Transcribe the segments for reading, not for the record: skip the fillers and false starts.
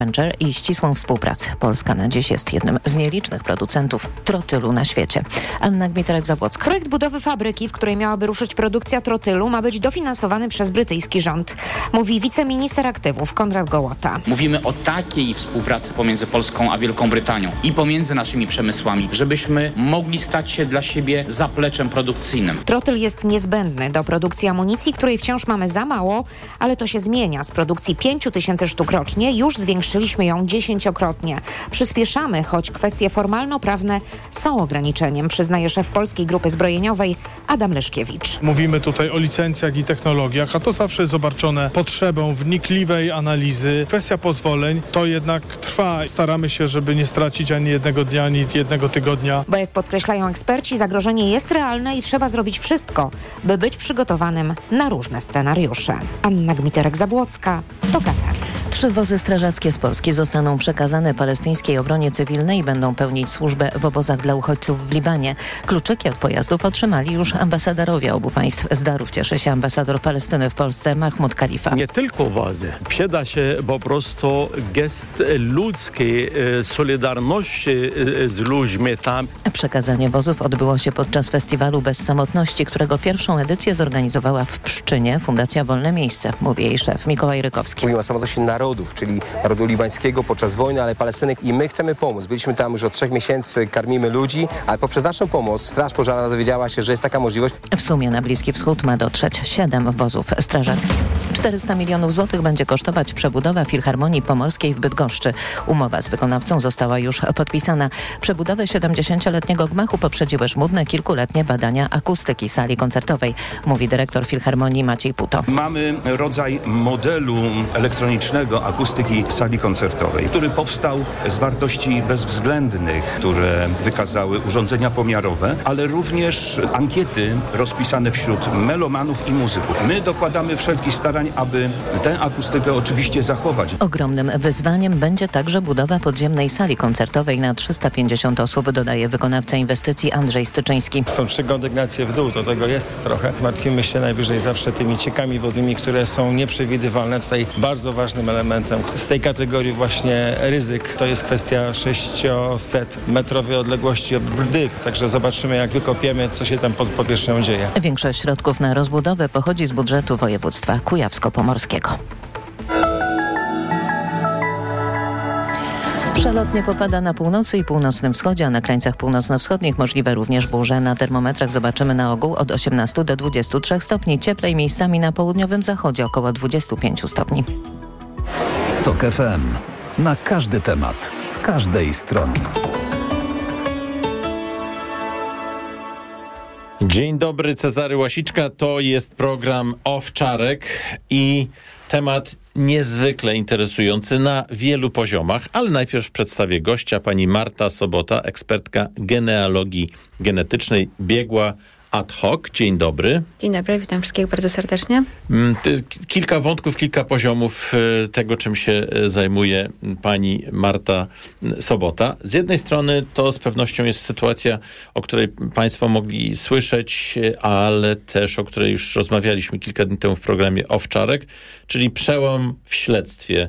Venture i ścisłą współpracę. Polska na dziś jest jednym z nielicznych producentów trotylu na świecie. Anna Gmiterek-Zabłocka. Projekt budowy fabryki, w której miałaby ruszyć produkcja trotylu, ma być dofinansowany przez brytyjski rząd, mówi wiceminister aktywów Konrad Gołota. Mówimy o takiej współpracy pomiędzy Polską a Wielką Brytanią i pomiędzy naszymi przemysłami, żebyśmy mogli stać się dla siebie zapleczem produkcyjnym. Trotyl jest niezbędny do produkcji amunicji, której wciąż mamy za mało, ale to się zmienia. Z produkcji 5000 sztuk rocznie już zwiększyliśmy ją 10-krotnie. Przyspieszamy, choć kwestie formalno-prawne są ograniczeniem, przyznaje szef Polskiej Grupy Zbrojeniowej Adam Leszkiewicz. Mówimy tutaj o licencjach i technologiach, a to zawsze jest obarczone potrzebą wnikliwej analizy. Kwestia pozwoleń to jednak trwa. Staramy się, żeby nie stracić ani jednego dnia, ani jednego tygodnia. Bo jak podkreślają eksperci, zagrożenie jest realne i trzeba zrobić wszystko, by być przygotowanym na różne scenariusze. Anna Gmiterek-Zabłocka, TOK FM. 3 wozy strażackie z Polski zostaną przekazane palestyńskiej obronie cywilnej i będą pełnić służbę w obozach dla uchodźców w Libanie. Kluczyki od pojazdów otrzymali już ambasadorowie obu państw. Z darów cieszy się ambasador Palestyny w Polsce Mahmud Khalifa. Nie tylko wozy. Przyda się po prostu gest ludzkiej solidarności z ludźmi tam. Przekazanie wozów odbyło się podczas festiwalu Bez Samotności, którego pierwszą edycję zorganizowała w Pszczynie Fundacja Wolne Miejsce, mówi jej szef Mikołaj Rykowski. Mówimy o samotności narodów, czyli narodu libańskiego podczas wojny, ale Palestynek i my chcemy pomóc. Byliśmy tam już od 3 miesięcy, karmimy ludzi, ale poprzez naszą pomoc Straż Pożarna dowiedziała się, że jest taka możliwość. W sumie na Bliski Wschód ma dotrzeć 7 wozów strażackich. 400 milionów złotych będzie kosztować przebudowa Filharmonii Pomorskiej w Bydgoszczy. Umowa z wykonawcą została już podpisana. Przebudowę 70-letniego gmachu poprzedziły żmudne kilkuletnie badania akustyki sali koncertowej, mówi dyrektor Filharmonii Maciej Puto. Mamy rodzaj modelu elektronicznego akustyki sali koncertowej, który powstał z wartości bezwzględnych, które wykazały urządzenia pomiarowe, ale również ankiety rozpisane wśród melomanów i muzyków. My dokładamy wszelkich starań, aby tę akustykę oczywiście zachować. Ogromnym wyzwaniem będzie także budowa podziemnej sali koncertowej na 350 osób, dodaje wykonawca inwestycji Andrzej Styczyński. Są 3 kondygnacje w dół, to tego jest trochę. Martwimy się najwyżej zawsze tymi ciekami wodnymi, które są nieprzewidywalne. Tutaj bardzo ważnym elementem z tej kategorii właśnie ryzyk to jest kwestia 600-metrowej odległości od Brdyk. Także zobaczymy, jak wykopiemy, co się tam pod powierzchnią dzieje. Większość środków na rozbudowę pochodzi z budżetu województwa kujawsko-pomorskiego. Przelotnie popada na północy i północnym wschodzie, a na krańcach północno-wschodnich możliwe również burze. Na termometrach zobaczymy na ogół od 18 do 23 stopni. Cieplej miejscami na południowym zachodzie około 25 stopni. TOK FM. Na każdy temat, z każdej strony. Dzień dobry, Cezary Łasiczka. To jest program Owczarek i temat niezwykle interesujący na wielu poziomach, ale najpierw przedstawię gościa, pani Marta Sobota, ekspertka genealogii genetycznej, biegła ad hoc. Dzień dobry. Dzień dobry, witam wszystkich bardzo serdecznie. Kilka wątków, kilka poziomów tego, czym się zajmuje pani Marta Sobota. Z jednej strony to z pewnością jest sytuacja, o której państwo mogli słyszeć, ale też o której już rozmawialiśmy kilka dni temu w programie Owczarek, czyli przełom w śledztwie.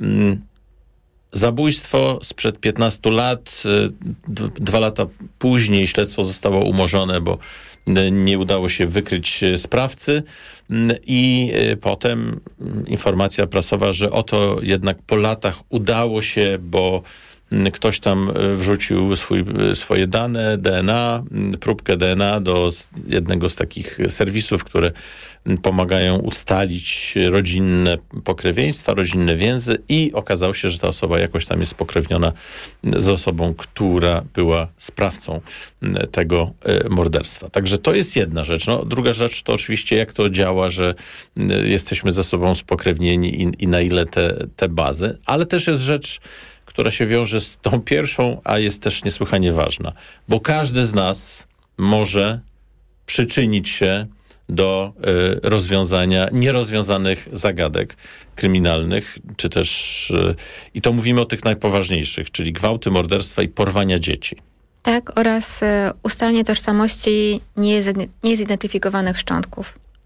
Zabójstwo sprzed 15 lat, 2 lata później śledztwo zostało umorzone, bo nie udało się wykryć sprawcy i potem informacja prasowa, że oto jednak po latach udało się, bo ktoś tam wrzucił swoje dane, DNA, próbkę DNA do jednego z takich serwisów, które pomagają ustalić rodzinne pokrewieństwa, rodzinne więzy i okazało się, że ta osoba jakoś tam jest pokrewniona z osobą, która była sprawcą tego morderstwa. Także to jest jedna rzecz. No, druga rzecz to oczywiście jak to działa, że jesteśmy ze sobą spokrewnieni i na ile te bazy, ale też jest rzecz, która się wiąże z tą pierwszą, a jest też niesłychanie ważna, bo każdy z nas może przyczynić się do rozwiązania nierozwiązanych zagadek kryminalnych, czy też, i to mówimy o tych najpoważniejszych, czyli gwałty, morderstwa i porwania dzieci. Tak, oraz ustalenie tożsamości niezidentyfikowanych szczątków.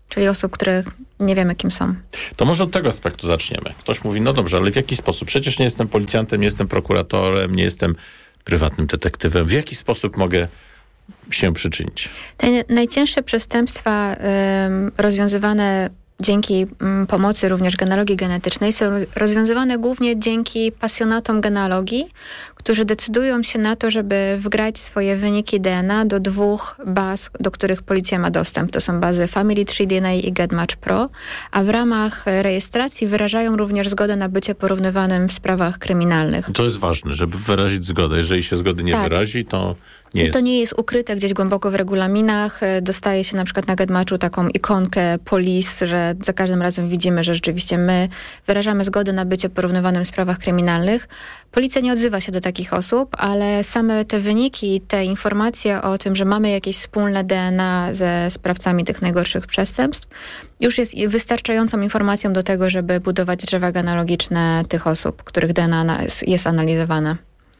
czyli osób, których nie wiemy, kim są. To może od tego aspektu zaczniemy. Ktoś mówi, no dobrze, ale w jaki sposób? Przecież nie jestem policjantem, nie jestem prokuratorem, nie jestem prywatnym detektywem. W jaki sposób mogę się przyczynić? Te najcięższe przestępstwa rozwiązywane dzięki pomocy również genealogii genetycznej są rozwiązywane głównie dzięki pasjonatom genealogii, którzy decydują się na to, żeby wgrać swoje wyniki DNA do 2 baz, do których policja ma dostęp. To są bazy Family Tree DNA i GetMatch Pro, a w ramach rejestracji wyrażają również zgodę na bycie porównywanym w sprawach kryminalnych. To jest ważne, żeby wyrazić zgodę. Jeżeli się zgody nie wyrazi, to nie jest. To nie jest ukryte gdzieś głęboko w regulaminach. Dostaje się na przykład na GetMatchu taką ikonkę police, że za każdym razem widzimy, że rzeczywiście my wyrażamy zgodę na bycie porównywanym w sprawach kryminalnych. Policja nie odzywa się do takich osób, ale same te wyniki, te informacje o tym, że mamy jakieś wspólne DNA ze sprawcami tych najgorszych przestępstw, już jest wystarczającą informacją do tego, żeby budować drzewa genealogiczne tych osób, których DNA jest analizowane.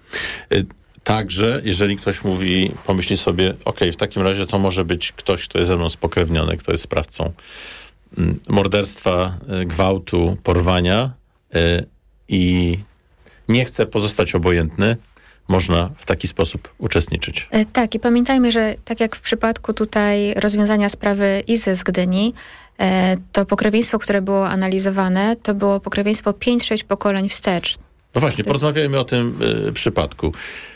Także, jeżeli ktoś pomyśli sobie, w takim razie to może być ktoś, kto jest ze mną spokrewniony, kto jest sprawcą morderstwa, gwałtu, porwania i nie chce pozostać obojętny, można w taki sposób uczestniczyć. Tak, i pamiętajmy, że tak jak w przypadku tutaj rozwiązania sprawy Izy z Gdyni, to pokrewieństwo, które było analizowane, to było pokrewieństwo 5-6 pokoleń wstecz. No właśnie, porozmawiajmy o tym przypadku.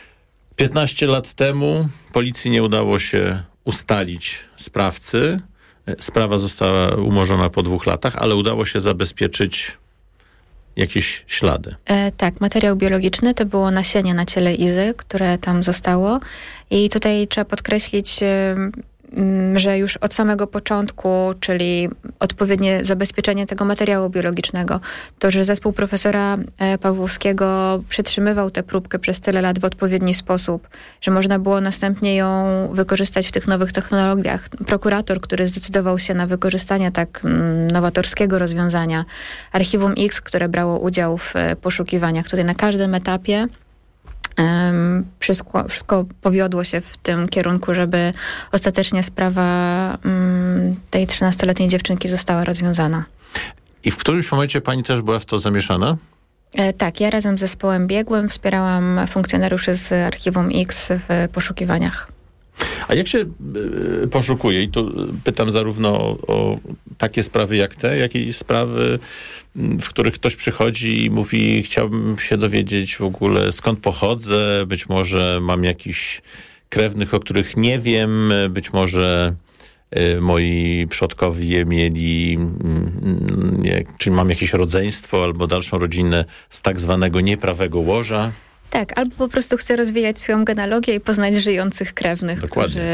15 lat temu policji nie udało się ustalić sprawcy. Sprawa została umorzona po 2 latach, ale udało się zabezpieczyć jakieś ślady. Tak, materiał biologiczny to było nasienie na ciele Izy, które tam zostało. I tutaj trzeba podkreślić, że już od samego początku, czyli odpowiednie zabezpieczenie tego materiału biologicznego, to, że zespół profesora Pawłowskiego przytrzymywał tę próbkę przez tyle lat w odpowiedni sposób, że można było następnie ją wykorzystać w tych nowych technologiach. Prokurator, który zdecydował się na wykorzystanie tak nowatorskiego rozwiązania, Archiwum X, które brało udział w poszukiwaniach, tutaj na każdym etapie wszystko powiodło się w tym kierunku, żeby ostatecznie sprawa tej 13-letniej dziewczynki została rozwiązana. I w którymś momencie pani też była w to zamieszana? Tak, ja razem z zespołem biegłym wspierałam funkcjonariuszy z Archiwum X w poszukiwaniach. A jak się poszukuje? I tu pytam zarówno o takie sprawy jak te, jak i sprawy, w których ktoś przychodzi i mówi, chciałbym się dowiedzieć w ogóle skąd pochodzę, być może mam jakichś krewnych, o których nie wiem, być może moi przodkowie mieli, czy mam jakieś rodzeństwo albo dalszą rodzinę z tak zwanego nieprawego łoża. Tak, albo po prostu chcę rozwijać swoją genealogię i poznać żyjących krewnych. Dokładnie.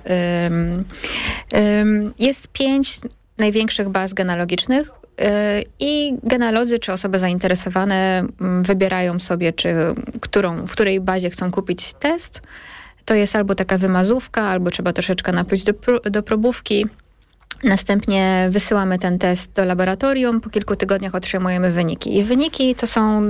Jest 5 największych baz genealogicznych i genealodzy czy osoby zainteresowane wybierają sobie, w której bazie chcą kupić test. To jest albo taka wymazówka, albo trzeba troszeczkę napluć do probówki. Następnie wysyłamy ten test do laboratorium, po kilku tygodniach otrzymujemy wyniki. I wyniki to są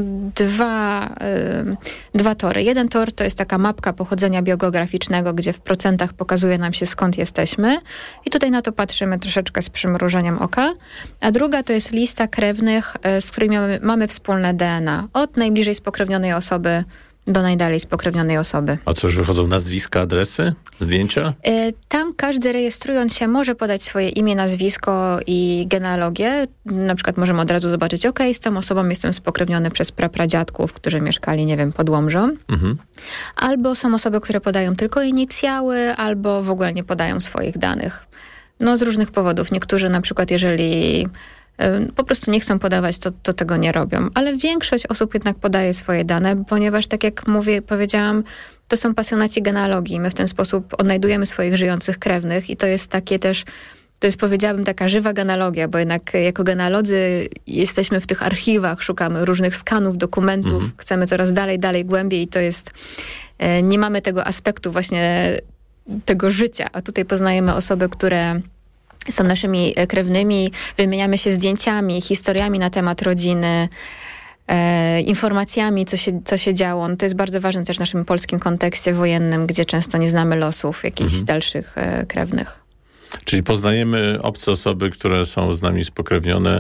dwa tory. Jeden tor to jest taka mapka pochodzenia biogeograficznego, gdzie w procentach pokazuje nam się, skąd jesteśmy. I tutaj na to patrzymy troszeczkę z przymrużeniem oka. A druga to jest lista krewnych, z którymi mamy wspólne DNA. Od najbliżej spokrewnionej osoby do najdalej spokrewnionej osoby. A co, już wychodzą nazwiska, adresy, zdjęcia? Tam każdy rejestrując się może podać swoje imię, nazwisko i genealogię. Na przykład możemy od razu zobaczyć, z tą osobą jestem spokrewniony przez prapradziadków, którzy mieszkali, nie wiem, pod Łomżą. Mhm. Albo są osoby, które podają tylko inicjały, albo w ogóle nie podają swoich danych. Z różnych powodów. Niektórzy na przykład, jeżeli po prostu nie chcą podawać, to tego nie robią. Ale większość osób jednak podaje swoje dane, ponieważ tak jak powiedziałam, to są pasjonaci genealogii. My w ten sposób odnajdujemy swoich żyjących krewnych i to jest takie też, powiedziałabym, taka żywa genealogia, bo jednak jako genealodzy jesteśmy w tych archiwach, szukamy różnych skanów, dokumentów, chcemy coraz dalej, głębiej i to jest, nie mamy tego aspektu właśnie tego życia, a tutaj poznajemy osoby, które są naszymi krewnymi, wymieniamy się zdjęciami, historiami na temat rodziny, informacjami, co się działo. To jest bardzo ważne też w naszym polskim kontekście wojennym, gdzie często nie znamy losów jakichś dalszych krewnych. Czyli poznajemy obce osoby, które są z nami spokrewnione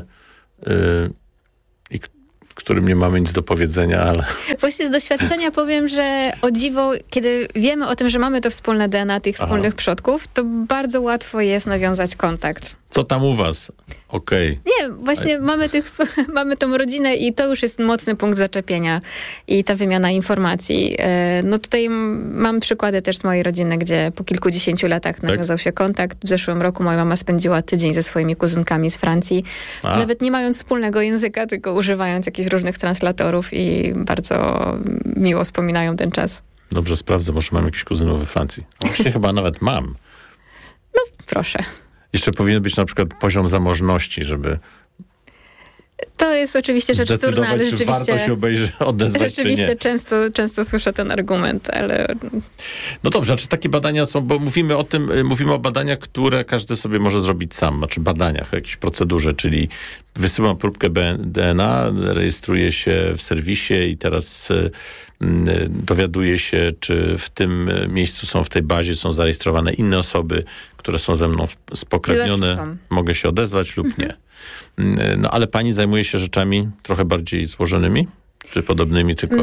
i którym nie mamy nic do powiedzenia, ale... Właśnie z doświadczenia powiem, że o dziwo, kiedy wiemy o tym, że mamy to wspólne DNA tych wspólnych przodków, to bardzo łatwo jest nawiązać kontakt. Co tam u was? Okej. Nie, właśnie mamy tą rodzinę i to już jest mocny punkt zaczepienia i ta wymiana informacji. No tutaj mam przykłady też z mojej rodziny, gdzie po kilkudziesięciu latach nawiązał się kontakt. W zeszłym roku moja mama spędziła tydzień ze swoimi kuzynkami z Francji. Nawet nie mając wspólnego języka, tylko używając jakichś różnych translatorów i bardzo miło wspominają ten czas. Dobrze, sprawdzę, może mam jakichś kuzynów we Francji. Właśnie chyba nawet mam. No, proszę. Jeszcze powinien być na przykład poziom zamożności, żeby to jest oczywiście rzecz wtórna, ale czy warto się odezwać, rzeczywiście czy nie. często słyszę ten argument, ale... No dobrze, a czy takie badania są, bo mówimy o badaniach, które każdy sobie może zrobić sam, znaczy badaniach, o jakiejś procedurze, czyli wysyłam próbkę DNA, rejestruję się w serwisie i teraz dowiaduję się, czy w tym miejscu w tej bazie są zarejestrowane inne osoby, które są ze mną spokrewnione. Mogę się odezwać lub nie. No ale pani zajmuje się rzeczami trochę bardziej złożonymi? Czy podobnymi, tylko...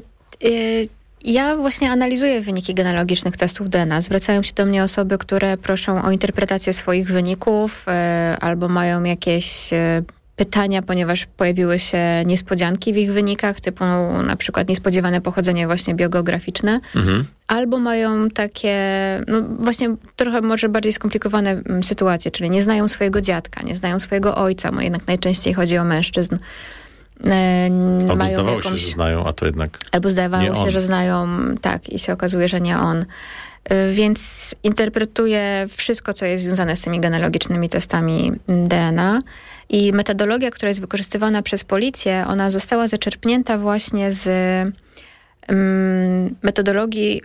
Ja właśnie analizuję wyniki genealogicznych testów DNA. Zwracają się do mnie osoby, które proszą o interpretację swoich wyników albo mają jakieś pytania, ponieważ pojawiły się niespodzianki w ich wynikach, typu na przykład niespodziewane pochodzenie właśnie biogeograficzne, albo mają takie, no właśnie trochę może bardziej skomplikowane sytuacje, czyli nie znają swojego dziadka, nie znają swojego ojca, bo jednak najczęściej chodzi o mężczyzn. Albo zdawało się, że znają, a to jednak albo zdawało się, że znają, tak, i się okazuje, że nie on. Więc interpretuję wszystko, co jest związane z tymi genealogicznymi testami DNA. I metodologia, która jest wykorzystywana przez policję, ona została zaczerpnięta właśnie z metodologii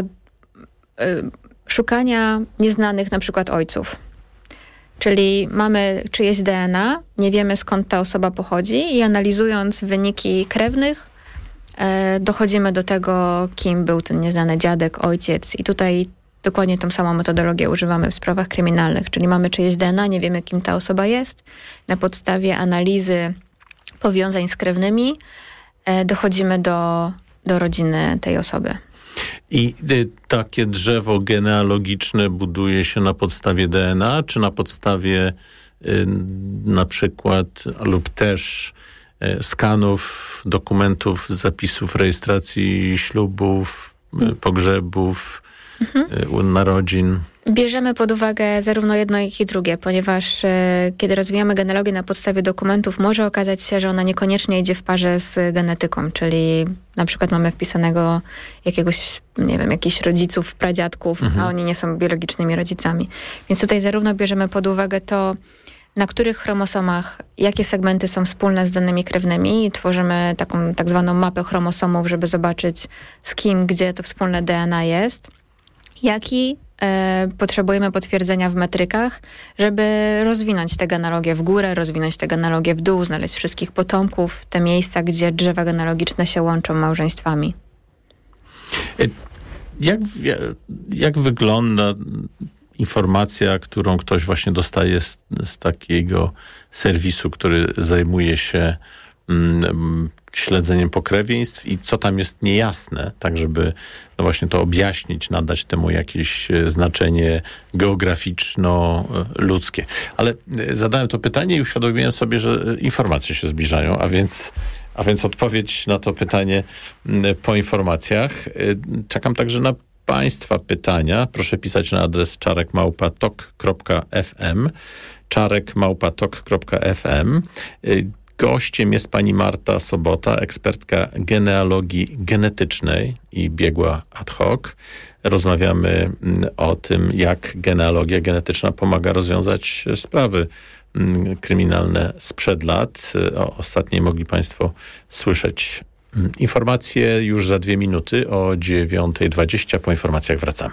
szukania nieznanych na przykład ojców. Czyli mamy czyjeś DNA, nie wiemy skąd ta osoba pochodzi i analizując wyniki krewnych dochodzimy do tego, kim był ten nieznany dziadek, ojciec. I tutaj dokładnie tą samą metodologię używamy w sprawach kryminalnych, czyli mamy czyjeś DNA, nie wiemy, kim ta osoba jest. Na podstawie analizy powiązań z krewnymi dochodzimy do rodziny tej osoby. I takie drzewo genealogiczne buduje się na podstawie DNA, czy na podstawie na przykład lub też skanów, dokumentów, zapisów rejestracji ślubów, pogrzebów, narodzin? Bierzemy pod uwagę zarówno jedno, jak i drugie, ponieważ kiedy rozwijamy genealogię na podstawie dokumentów, może okazać się, że ona niekoniecznie idzie w parze z genetyką, czyli na przykład mamy wpisanego jakiegoś, nie wiem, jakichś rodziców, pradziadków, a oni nie są biologicznymi rodzicami. Więc tutaj zarówno bierzemy pod uwagę to, na których chromosomach, jakie segmenty są wspólne z danymi krewnymi i tworzymy taką tak zwaną mapę chromosomów, żeby zobaczyć z kim, gdzie to wspólne DNA jest, jak i potrzebujemy potwierdzenia w metrykach, żeby rozwinąć tę genealogię w górę, rozwinąć tę genealogię w dół, znaleźć wszystkich potomków, te miejsca, gdzie drzewa genealogiczne się łączą małżeństwami. Jak wygląda informacja, którą ktoś właśnie dostaje z takiego serwisu, który zajmuje się śledzeniem pokrewieństw i co tam jest niejasne, tak żeby no właśnie to objaśnić, nadać temu jakieś znaczenie geograficzno-ludzkie. Ale zadałem to pytanie i uświadomiłem sobie, że informacje się zbliżają, a więc odpowiedź na to pytanie po informacjach. Czekam także na Państwa pytania. Proszę pisać na adres czarek@tok.fm czarek@tok.fm. Gościem jest pani Marta Sobota, ekspertka genealogii genetycznej i biegła ad hoc. Rozmawiamy o tym, jak genealogia genetyczna pomaga rozwiązać sprawy kryminalne sprzed lat. O ostatniej mogli Państwo słyszeć informacje już za 2 minuty o 9:20. Po informacjach wracamy.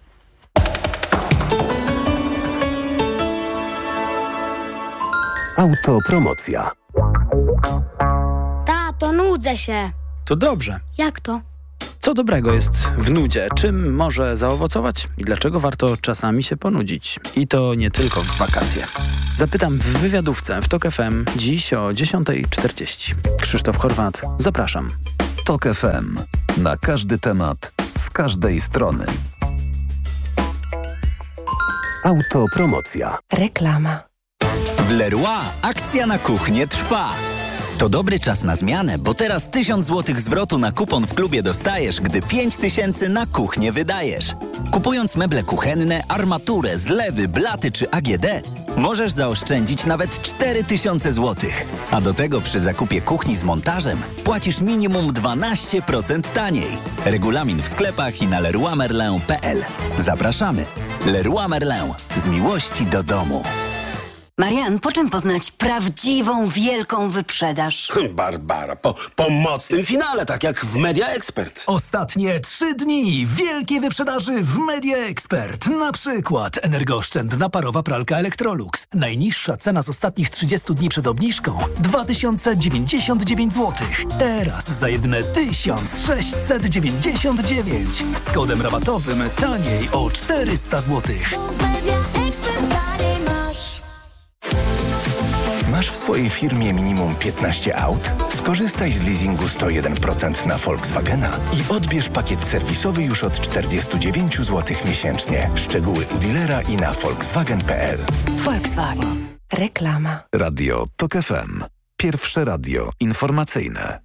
Autopromocja. Tato, nudzę się. To dobrze. Jak to? Co dobrego jest w nudzie? Czym może zaowocować? I dlaczego warto czasami się ponudzić? I to nie tylko w wakacje. Zapytam w wywiadówce w TOK FM dziś o 10:40. Krzysztof Horwat, zapraszam. TOK FM. Na każdy temat, z każdej strony. Autopromocja. Reklama. W Leroy akcja na kuchnię trwa. To dobry czas na zmianę, bo teraz 1000 zł zwrotu na kupon w klubie dostajesz, gdy 5000 na kuchnię wydajesz. Kupując meble kuchenne, armaturę, zlewy, blaty czy AGD, możesz zaoszczędzić nawet 4000 zł. A do tego przy zakupie kuchni z montażem płacisz minimum 12% taniej. Regulamin w sklepach i na leroymerlin.pl. Zapraszamy. Leroy Merlin. Z miłości do domu. Marian, po czym poznać prawdziwą, wielką wyprzedaż? Barbara, po mocnym finale, tak jak w Media Expert. Ostatnie 3 dni wielkiej wyprzedaży w Media Expert. Na przykład energooszczędna parowa pralka Electrolux. Najniższa cena z ostatnich 30 dni przed obniżką 2099 zł. Teraz za jedyne 1699. Z kodem rabatowym taniej o 400 zł. Masz w swojej firmie minimum 15 aut? Skorzystaj z leasingu 101% na Volkswagena i odbierz pakiet serwisowy już od 49 zł miesięcznie. Szczegóły u dealera i na volkswagen.pl. Volkswagen. Reklama. Radio TOK FM. Pierwsze radio informacyjne.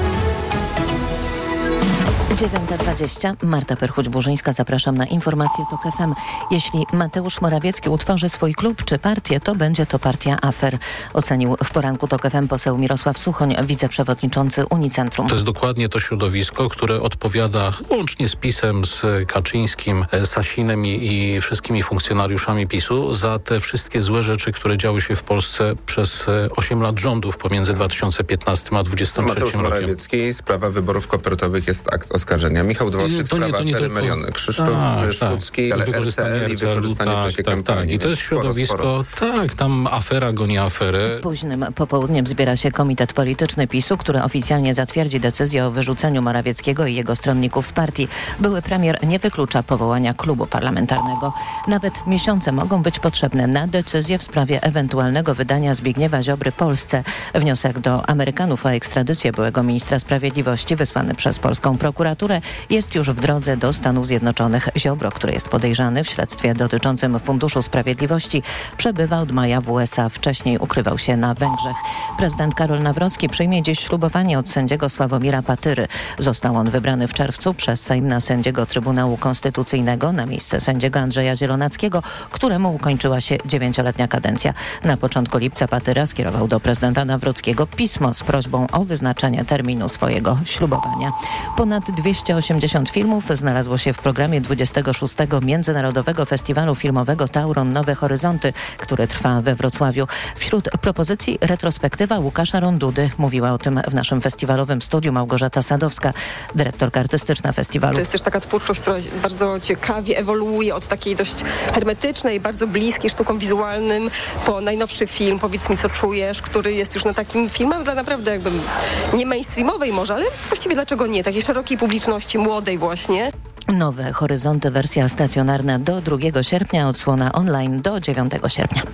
9:20. Marta Perchuć-Burzyńska, zapraszam na informację TOK FM. Jeśli Mateusz Morawiecki utworzy swój klub czy partię, to będzie to partia afer. Ocenił w poranku TOK FM poseł Mirosław Suchoń, wiceprzewodniczący Unicentrum. To jest dokładnie to środowisko, które odpowiada łącznie z PiS-em, z Kaczyńskim, Sasinem i wszystkimi funkcjonariuszami PiS-u za te wszystkie złe rzeczy, które działy się w Polsce przez 8 lat rządów pomiędzy 2015 a 2023 Mateusz rokiem. Morawiecki, sprawa wyborów kopertowych jest akt oskarżenia. Michał Dworczyk, sprawa afery Melion. Krzysztof Sztucki, ale RCL i wykorzystanie w czasie kampanii. I to jest środowisko, tam afera goni aferę. Późnym popołudniem zbiera się komitet polityczny PiS-u, który oficjalnie zatwierdzi decyzję o wyrzuceniu Morawieckiego i jego stronników z partii. Były premier nie wyklucza powołania klubu parlamentarnego. Nawet miesiące mogą być potrzebne na decyzję w sprawie ewentualnego wydania Zbigniewa Ziobry Polsce. Wniosek do Amerykanów o ekstradycję byłego ministra sprawiedliwości wysłany przez polską prokuraturę jest już w drodze do Stanów Zjednoczonych. Ziobro, który jest podejrzany w śledztwie dotyczącym Funduszu Sprawiedliwości, przebywa od maja w USA. Wcześniej ukrywał się na Węgrzech. Prezydent Karol Nawrocki przyjmie dziś ślubowanie od sędziego Sławomira Patyry. Został on wybrany w czerwcu przez Sejm na sędziego Trybunału Konstytucyjnego na miejsce sędziego Andrzeja Zielonackiego, któremu ukończyła się 9-letnia kadencja. Na początku lipca Patyra skierował do prezydenta Nawrockiego pismo z prośbą o wyznaczenie terminu swojego ślubowania. Ponad 280 filmów znalazło się w programie 26. Międzynarodowego Festiwalu Filmowego Tauron Nowe Horyzonty, który trwa we Wrocławiu. Wśród propozycji retrospektywa Łukasza Rondudy. Mówiła o tym w naszym festiwalowym studiu Małgorzata Sadowska, dyrektorka artystyczna festiwalu. To jest też taka twórczość, która bardzo ciekawie ewoluuje od takiej dość hermetycznej, bardzo bliskiej sztukom wizualnym po najnowszy film Powiedz mi, co czujesz, który jest już takim filmem dla naprawdę jakby nie mainstreamowej może, ale właściwie dlaczego nie, takiej szerokiej publiczności, młodej właśnie. Nowe Horyzonty, wersja stacjonarna do 2 sierpnia, odsłona online do 9 sierpnia.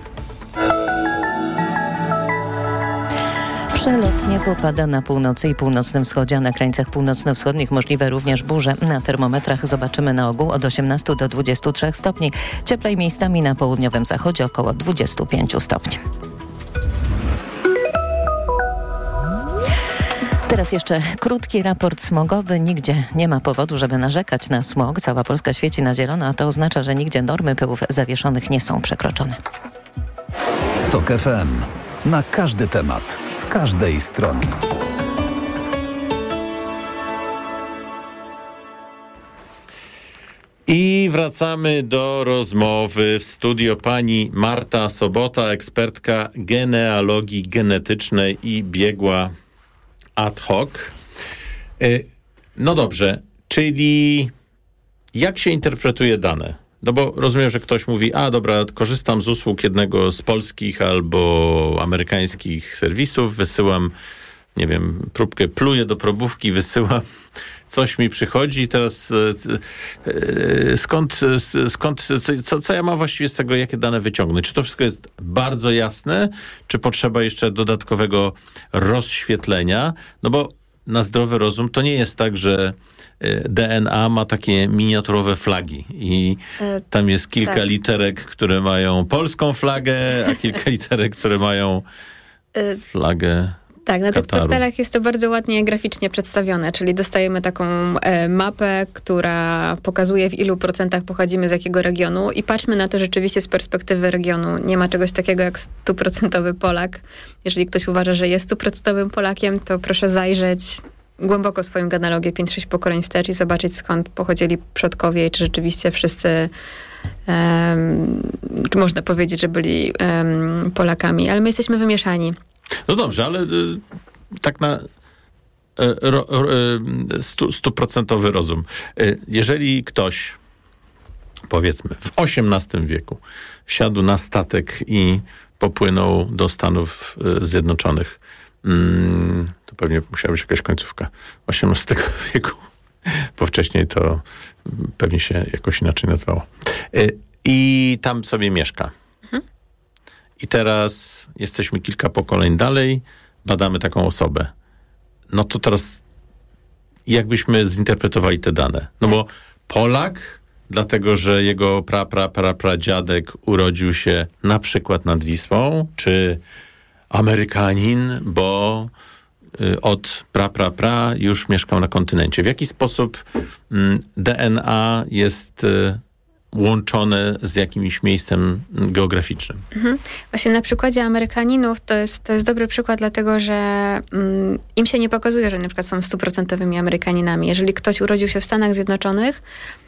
Przelotnie popada na północy i północnym wschodzie, a na krańcach północno-wschodnich możliwe również burze. Na termometrach zobaczymy na ogół od 18 do 23 stopni. Cieplej miejscami na południowym zachodzie około 25 stopni. Teraz jeszcze krótki raport smogowy. Nigdzie nie ma powodu, żeby narzekać na smog. Cała Polska świeci na zielono, a to oznacza, że nigdzie normy pyłów zawieszonych nie są przekroczone. TOK FM. Na każdy temat, z każdej strony. I wracamy do rozmowy w studio pani Marta Sobota, ekspertka genealogii genetycznej i biegła ad hoc. No dobrze, czyli jak się interpretuje dane? No bo rozumiem, że ktoś mówi, dobra, korzystam z usług jednego z polskich albo amerykańskich serwisów, wysyłam nie wiem, próbkę pluję do probówki, wysyłam, coś mi przychodzi i teraz co ja mam właściwie z tego, jakie dane wyciągnąć? Czy to wszystko jest bardzo jasne, czy potrzeba jeszcze dodatkowego rozświetlenia? No bo na zdrowy rozum to nie jest tak, że DNA ma takie miniaturowe flagi i tam jest kilka literek, które mają polską flagę, a kilka literek, które mają flagę Tak, na tych Kataru. portalach jest to bardzo ładnie graficznie przedstawione, czyli dostajemy taką mapę, która pokazuje, w ilu procentach pochodzimy z jakiego regionu i patrzmy na to rzeczywiście z perspektywy regionu. Nie ma czegoś takiego jak 100% Polak. Jeżeli ktoś uważa, że jest 100% Polakiem, to proszę zajrzeć głęboko swoją genealogię 5-6 pokoleń wstecz i zobaczyć, skąd pochodzili przodkowie i czy rzeczywiście wszyscy czy można powiedzieć, że byli Polakami, ale my jesteśmy wymieszani. No dobrze, ale tak na 100% rozum. Jeżeli ktoś, powiedzmy, w XVIII wieku wsiadł na statek i popłynął do Stanów Zjednoczonych, to pewnie musiała być jakaś końcówka XVIII wieku, bo wcześniej to pewnie się jakoś inaczej nazywało. I tam sobie mieszka. I teraz jesteśmy kilka pokoleń dalej, badamy taką osobę. No to teraz jakbyśmy zinterpretowali te dane? No bo Polak, dlatego że jego pradziadek urodził się na przykład nad Wisłą, czy Amerykanin, bo od już mieszkał na kontynencie. W jaki sposób DNA jest łączone z jakimś miejscem geograficznym. Właśnie na przykładzie Amerykaninów to jest dobry przykład, dlatego że im się nie pokazuje, że na przykład są 100% Amerykaninami. Jeżeli ktoś urodził się w Stanach Zjednoczonych,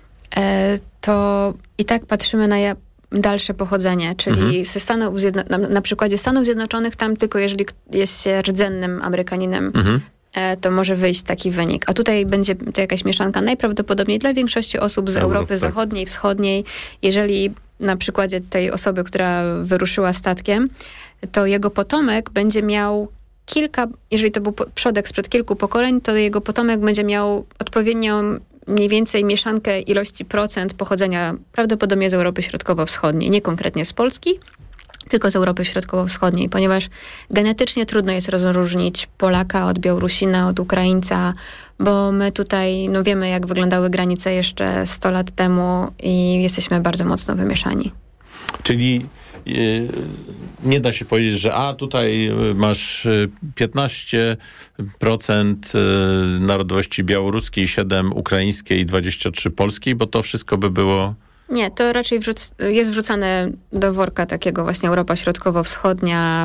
to i tak patrzymy na dalsze pochodzenie, czyli ze Stanów na przykładzie Stanów Zjednoczonych, tam tylko jeżeli jest się rdzennym Amerykaninem, to może wyjść taki wynik. A tutaj będzie to jakaś mieszanka najprawdopodobniej dla większości osób z Europy Zachodniej, Wschodniej. Jeżeli na przykładzie tej osoby, która wyruszyła statkiem, to jego potomek będzie miał jeżeli to był przodek sprzed kilku pokoleń, to jego potomek będzie miał odpowiednią mniej więcej mieszankę ilości procent pochodzenia prawdopodobnie z Europy Środkowo-Wschodniej, nie konkretnie z Polski, tylko z Europy Środkowo-Wschodniej, ponieważ genetycznie trudno jest rozróżnić Polaka od Białorusina, od Ukraińca, bo my tutaj wiemy, jak wyglądały granice jeszcze 100 lat temu i jesteśmy bardzo mocno wymieszani. Czyli nie da się powiedzieć, że tutaj masz 15% narodowości białoruskiej, 7% ukraińskiej i 23% polskiej, bo to wszystko by było... Nie, to raczej jest wrzucane do worka takiego właśnie Europa Środkowo-Wschodnia.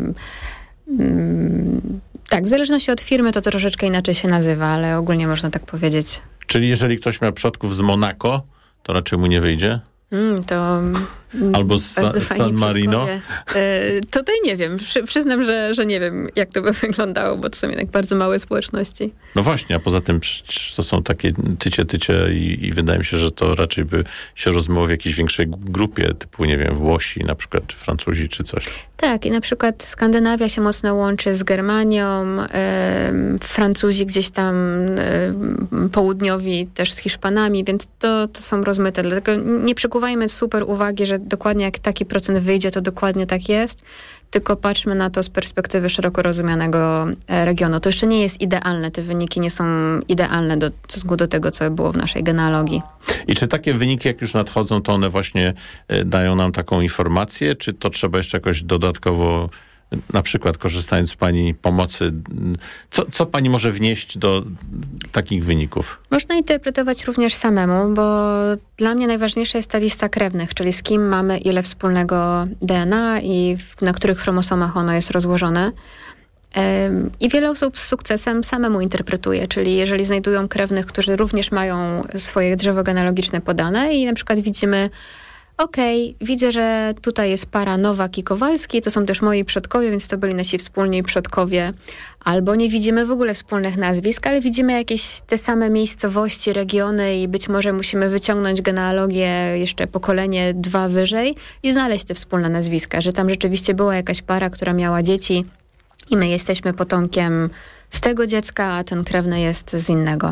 Tak, w zależności od firmy to troszeczkę inaczej się nazywa, ale ogólnie można tak powiedzieć. Czyli jeżeli ktoś miał przodków z Monako, to raczej mu nie wyjdzie? To albo z San Marino? Tutaj nie wiem. Przyznam, że nie wiem, jak to by wyglądało, bo to są jednak bardzo małe społeczności. No właśnie, a poza tym przecież to są takie tycie i wydaje mi się, że to raczej by się rozmawiało w jakiejś większej grupie, typu, nie wiem, Włosi na przykład, czy Francuzi, czy coś. Tak, i na przykład Skandynawia się mocno łączy z Germanią, Francuzi gdzieś tam południowi też z Hiszpanami, więc to są rozmyte. Dlatego nie przykuwajmy super uwagi, że dokładnie jak taki procent wyjdzie, to dokładnie tak jest, tylko patrzmy na to z perspektywy szeroko rozumianego regionu. To jeszcze nie jest idealne, te wyniki nie są idealne w stosunku do tego, co było w naszej genealogii. I czy takie wyniki, jak już nadchodzą, to one właśnie dają nam taką informację, czy to trzeba jeszcze jakoś dodatkowo, na przykład korzystając z pani pomocy, co pani może wnieść do takich wyników? Można interpretować również samemu, bo dla mnie najważniejsza jest ta lista krewnych, czyli z kim mamy ile wspólnego DNA i na których chromosomach ono jest rozłożone. I wiele osób z sukcesem samemu interpretuje, czyli jeżeli znajdują krewnych, którzy również mają swoje drzewo genealogiczne podane i na przykład widzimy, widzę, że tutaj jest para Nowak i Kowalski, to są też moi przodkowie, więc to byli nasi wspólni przodkowie. Albo nie widzimy w ogóle wspólnych nazwisk, ale widzimy jakieś te same miejscowości, regiony i być może musimy wyciągnąć genealogię jeszcze pokolenie 2 wyżej i znaleźć te wspólne nazwiska, że tam rzeczywiście była jakaś para, która miała dzieci i my jesteśmy potomkiem z tego dziecka, a ten krewny jest z innego.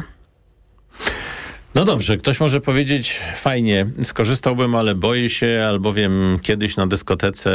No dobrze, ktoś może powiedzieć, fajnie, skorzystałbym, ale boję się, albowiem kiedyś na dyskotece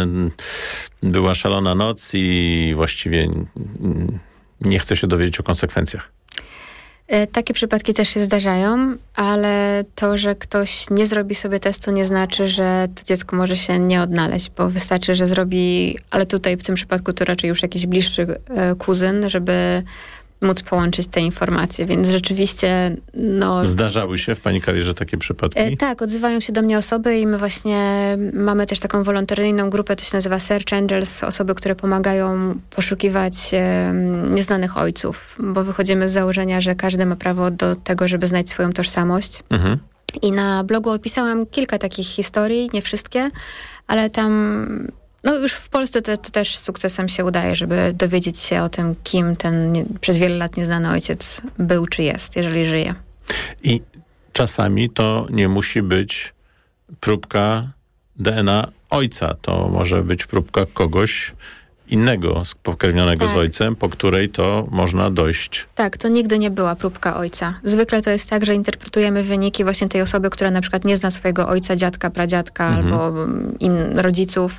była szalona noc i właściwie nie chcę się dowiedzieć o konsekwencjach. Takie przypadki też się zdarzają, ale to, że ktoś nie zrobi sobie testu, nie znaczy, że to dziecko może się nie odnaleźć, bo wystarczy, że zrobi, ale tutaj w tym przypadku to raczej już jakiś bliższy kuzyn, żeby móc połączyć te informacje, więc rzeczywiście Zdarzały się w pani karierze takie przypadki? Tak, odzywają się do mnie osoby i my właśnie mamy też taką wolontaryjną grupę, to się nazywa Search Angels, osoby, które pomagają poszukiwać nieznanych ojców, bo wychodzimy z założenia, że każdy ma prawo do tego, żeby znać swoją tożsamość. Mhm. I na blogu opisałam kilka takich historii, nie wszystkie, ale tam już w Polsce to też sukcesem się udaje, żeby dowiedzieć się o tym, kim ten przez wiele lat nieznany ojciec był czy jest, jeżeli żyje. I czasami to nie musi być próbka DNA ojca. To może być próbka kogoś innego, spokrewnionego z ojcem, po której to można dojść. Tak, to nigdy nie była próbka ojca. Zwykle to jest tak, że interpretujemy wyniki właśnie tej osoby, która na przykład nie zna swojego ojca, dziadka, pradziadka albo rodziców.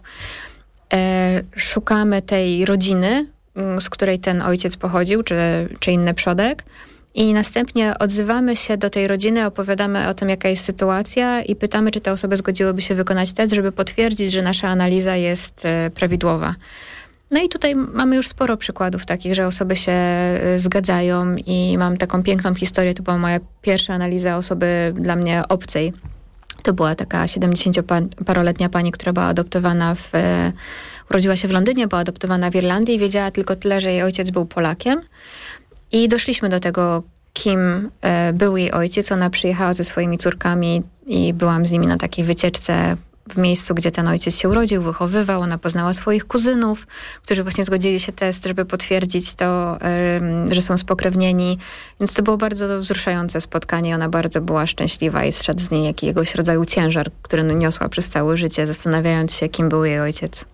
Szukamy tej rodziny, z której ten ojciec pochodził, czy inny przodek i następnie odzywamy się do tej rodziny, opowiadamy o tym, jaka jest sytuacja i pytamy, czy te osoby zgodziłyby się wykonać test, żeby potwierdzić, że nasza analiza jest prawidłowa. No i tutaj mamy już sporo przykładów takich, że osoby się zgadzają i mam taką piękną historię, to była moja pierwsza analiza osoby dla mnie obcej. To była taka 70-paroletnia pani, która była adoptowana urodziła się w Londynie, była adoptowana w Irlandii i wiedziała tylko tyle, że jej ojciec był Polakiem. I doszliśmy do tego, kim był jej ojciec. Ona przyjechała ze swoimi córkami i byłam z nimi na takiej wycieczce w miejscu, gdzie ten ojciec się urodził, wychowywał. Ona poznała swoich kuzynów, którzy właśnie zgodzili się test, żeby potwierdzić to, że są spokrewnieni. Więc to było bardzo wzruszające spotkanie. Ona bardzo była szczęśliwa i zszedł z niej jakiegoś rodzaju ciężar, który niosła przez całe życie, zastanawiając się, kim był jej ojciec.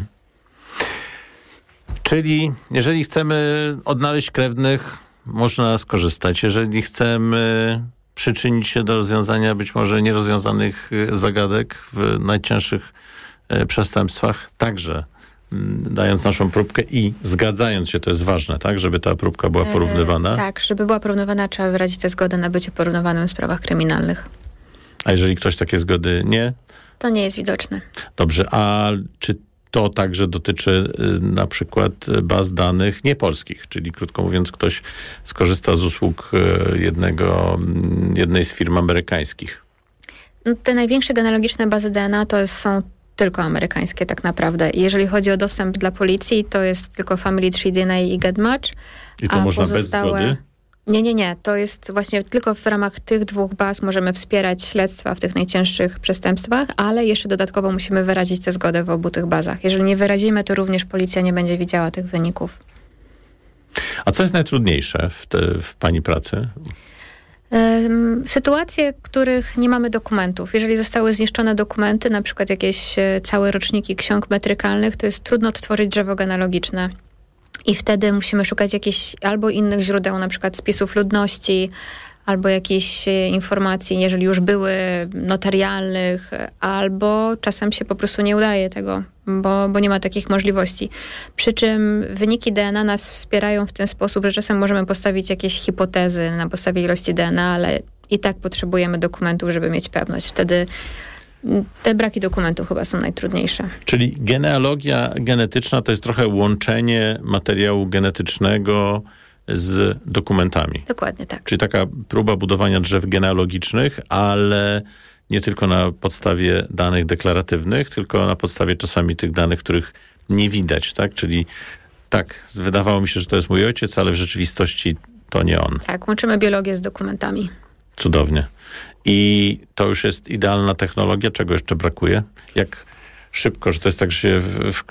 Czyli jeżeli chcemy odnaleźć krewnych, można skorzystać. Jeżeli chcemy przyczynić się do rozwiązania być może nierozwiązanych zagadek w najcięższych przestępstwach, także dając naszą próbkę i zgadzając się, to jest ważne, tak, żeby ta próbka była porównywana. Tak, żeby była porównywana, trzeba wyrazić tę zgodę na bycie porównywanym w sprawach kryminalnych. A jeżeli ktoś takie zgody nie? To nie jest widoczne. Dobrze, a czy to także dotyczy na przykład baz danych niepolskich, czyli krótko mówiąc ktoś skorzysta z usług jednej z firm amerykańskich? Te największe genealogiczne bazy DNA to są tylko amerykańskie tak naprawdę. I jeżeli chodzi o dostęp dla policji, to jest tylko Family Tree DNA i GetMatch. I to można bez zgody? Nie. To jest właśnie tylko w ramach tych dwóch baz możemy wspierać śledztwa w tych najcięższych przestępstwach, ale jeszcze dodatkowo musimy wyrazić tę zgodę w obu tych bazach. Jeżeli nie wyrazimy, to również policja nie będzie widziała tych wyników. A co jest najtrudniejsze w pani pracy? Sytuacje, w których nie mamy dokumentów. Jeżeli zostały zniszczone dokumenty, na przykład jakieś całe roczniki ksiąg metrykalnych, to jest trudno odtworzyć drzewo genealogiczne. I wtedy musimy szukać jakichś albo innych źródeł, na przykład spisów ludności, albo jakichś informacji, jeżeli już były, notarialnych, albo czasem się po prostu nie udaje tego, bo nie ma takich możliwości. Przy czym wyniki DNA nas wspierają w ten sposób, że czasem możemy postawić jakieś hipotezy na podstawie ilości DNA, ale i tak potrzebujemy dokumentów, żeby mieć pewność. Wtedy te braki dokumentów chyba są najtrudniejsze. Czyli genealogia genetyczna to jest trochę łączenie materiału genetycznego z dokumentami. Dokładnie tak. Czyli taka próba budowania drzew genealogicznych, ale nie tylko na podstawie danych deklaratywnych, tylko na podstawie czasami tych danych, których nie widać, tak? Czyli tak, wydawało mi się, że to jest mój ojciec, ale w rzeczywistości to nie on. Tak, łączymy biologię z dokumentami. Cudownie. I to już jest idealna technologia. Czego jeszcze brakuje? Jak szybko, że to jest tak, że się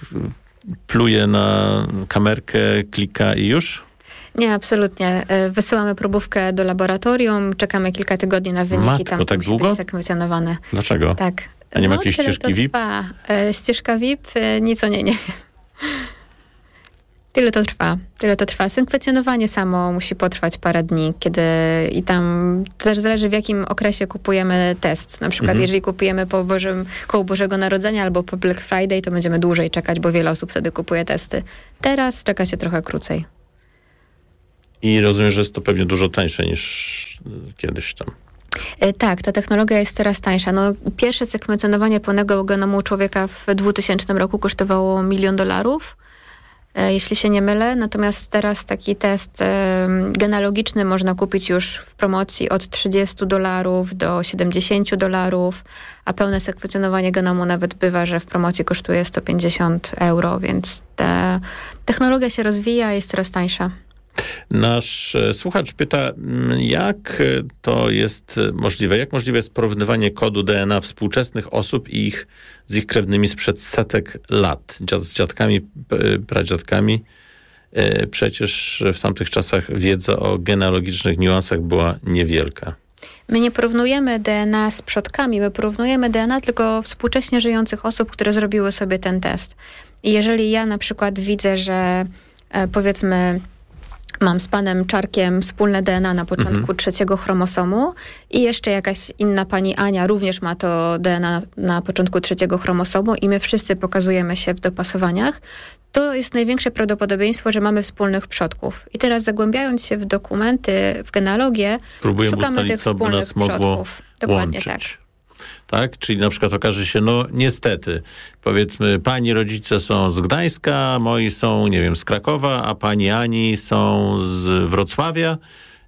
pluje na kamerkę, klika i już? Nie, absolutnie. Wysyłamy próbówkę do laboratorium, czekamy kilka tygodni na wyniki. Matko, tam tak musi długo? być sekwencjonowane. Dlaczego? Tak. A nie ma jakiejś ścieżki VIP? Ścieżka VIP? Nic o niej nie wiem. Tyle to trwa. Synkwencjonowanie samo musi potrwać parę dni, i tam też zależy, w jakim okresie kupujemy test. Na przykład jeżeli kupujemy koło Bożego Narodzenia albo po Black Friday, to będziemy dłużej czekać, bo wiele osób wtedy kupuje testy. Teraz czeka się trochę krócej. I rozumiem, że jest to pewnie dużo tańsze niż kiedyś tam. Tak, ta technologia jest coraz tańsza. Pierwsze sekwencjonowanie pełnego genomu człowieka w 2000 roku kosztowało $1 milion, jeśli się nie mylę. Natomiast teraz taki test genealogiczny można kupić już w promocji od $30 do $70, a pełne sekwencjonowanie genomu nawet bywa, że w promocji kosztuje €150, więc ta technologia się rozwija, jest coraz tańsza. Nasz słuchacz pyta, jak to jest możliwe? Jak możliwe jest porównywanie kodu DNA współczesnych osób i z ich krewnymi sprzed setek lat? Z dziadkami, pradziadkami. Przecież w tamtych czasach wiedza o genealogicznych niuansach była niewielka. My nie porównujemy DNA z przodkami, my porównujemy DNA tylko współcześnie żyjących osób, które zrobiły sobie ten test. I jeżeli ja na przykład widzę, że powiedzmy mam z panem Czarkiem wspólne DNA na początku 3 chromosomu i jeszcze jakaś inna pani Ania również ma to DNA na początku 3 chromosomu i my wszyscy pokazujemy się w dopasowaniach, to jest największe prawdopodobieństwo, że mamy wspólnych przodków. I teraz zagłębiając się w dokumenty, w genealogię, szukamy tych wspólnych przodków. Dokładnie tak. Tak? Czyli na przykład okaże się, niestety, powiedzmy, pani rodzice są z Gdańska, moi są, nie wiem, z Krakowa, a pani Ani są z Wrocławia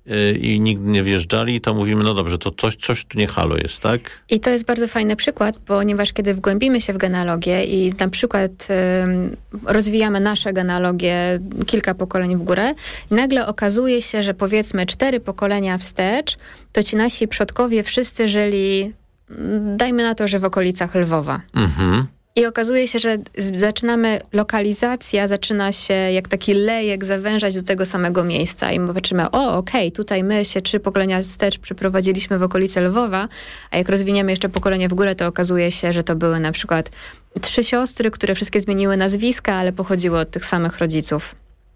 i nigdy nie wjeżdżali, to mówimy, no dobrze, to coś tu nie halo jest, tak? I to jest bardzo fajny przykład, ponieważ kiedy wgłębimy się w genealogię i na przykład rozwijamy nasze genealogie kilka pokoleń w górę i nagle okazuje się, że powiedzmy 4 pokolenia wstecz, to ci nasi przodkowie wszyscy żyli, dajmy na to, że w okolicach Lwowa. I okazuje się, że lokalizacja zaczyna się jak taki lejek zawężać do tego samego miejsca. I my patrzymy, tutaj my się 3 pokolenia wstecz przyprowadziliśmy w okolice Lwowa, a jak rozwiniemy jeszcze pokolenie w górę, to okazuje się, że to były na przykład 3 siostry, które wszystkie zmieniły nazwiska, ale pochodziły od tych samych rodziców.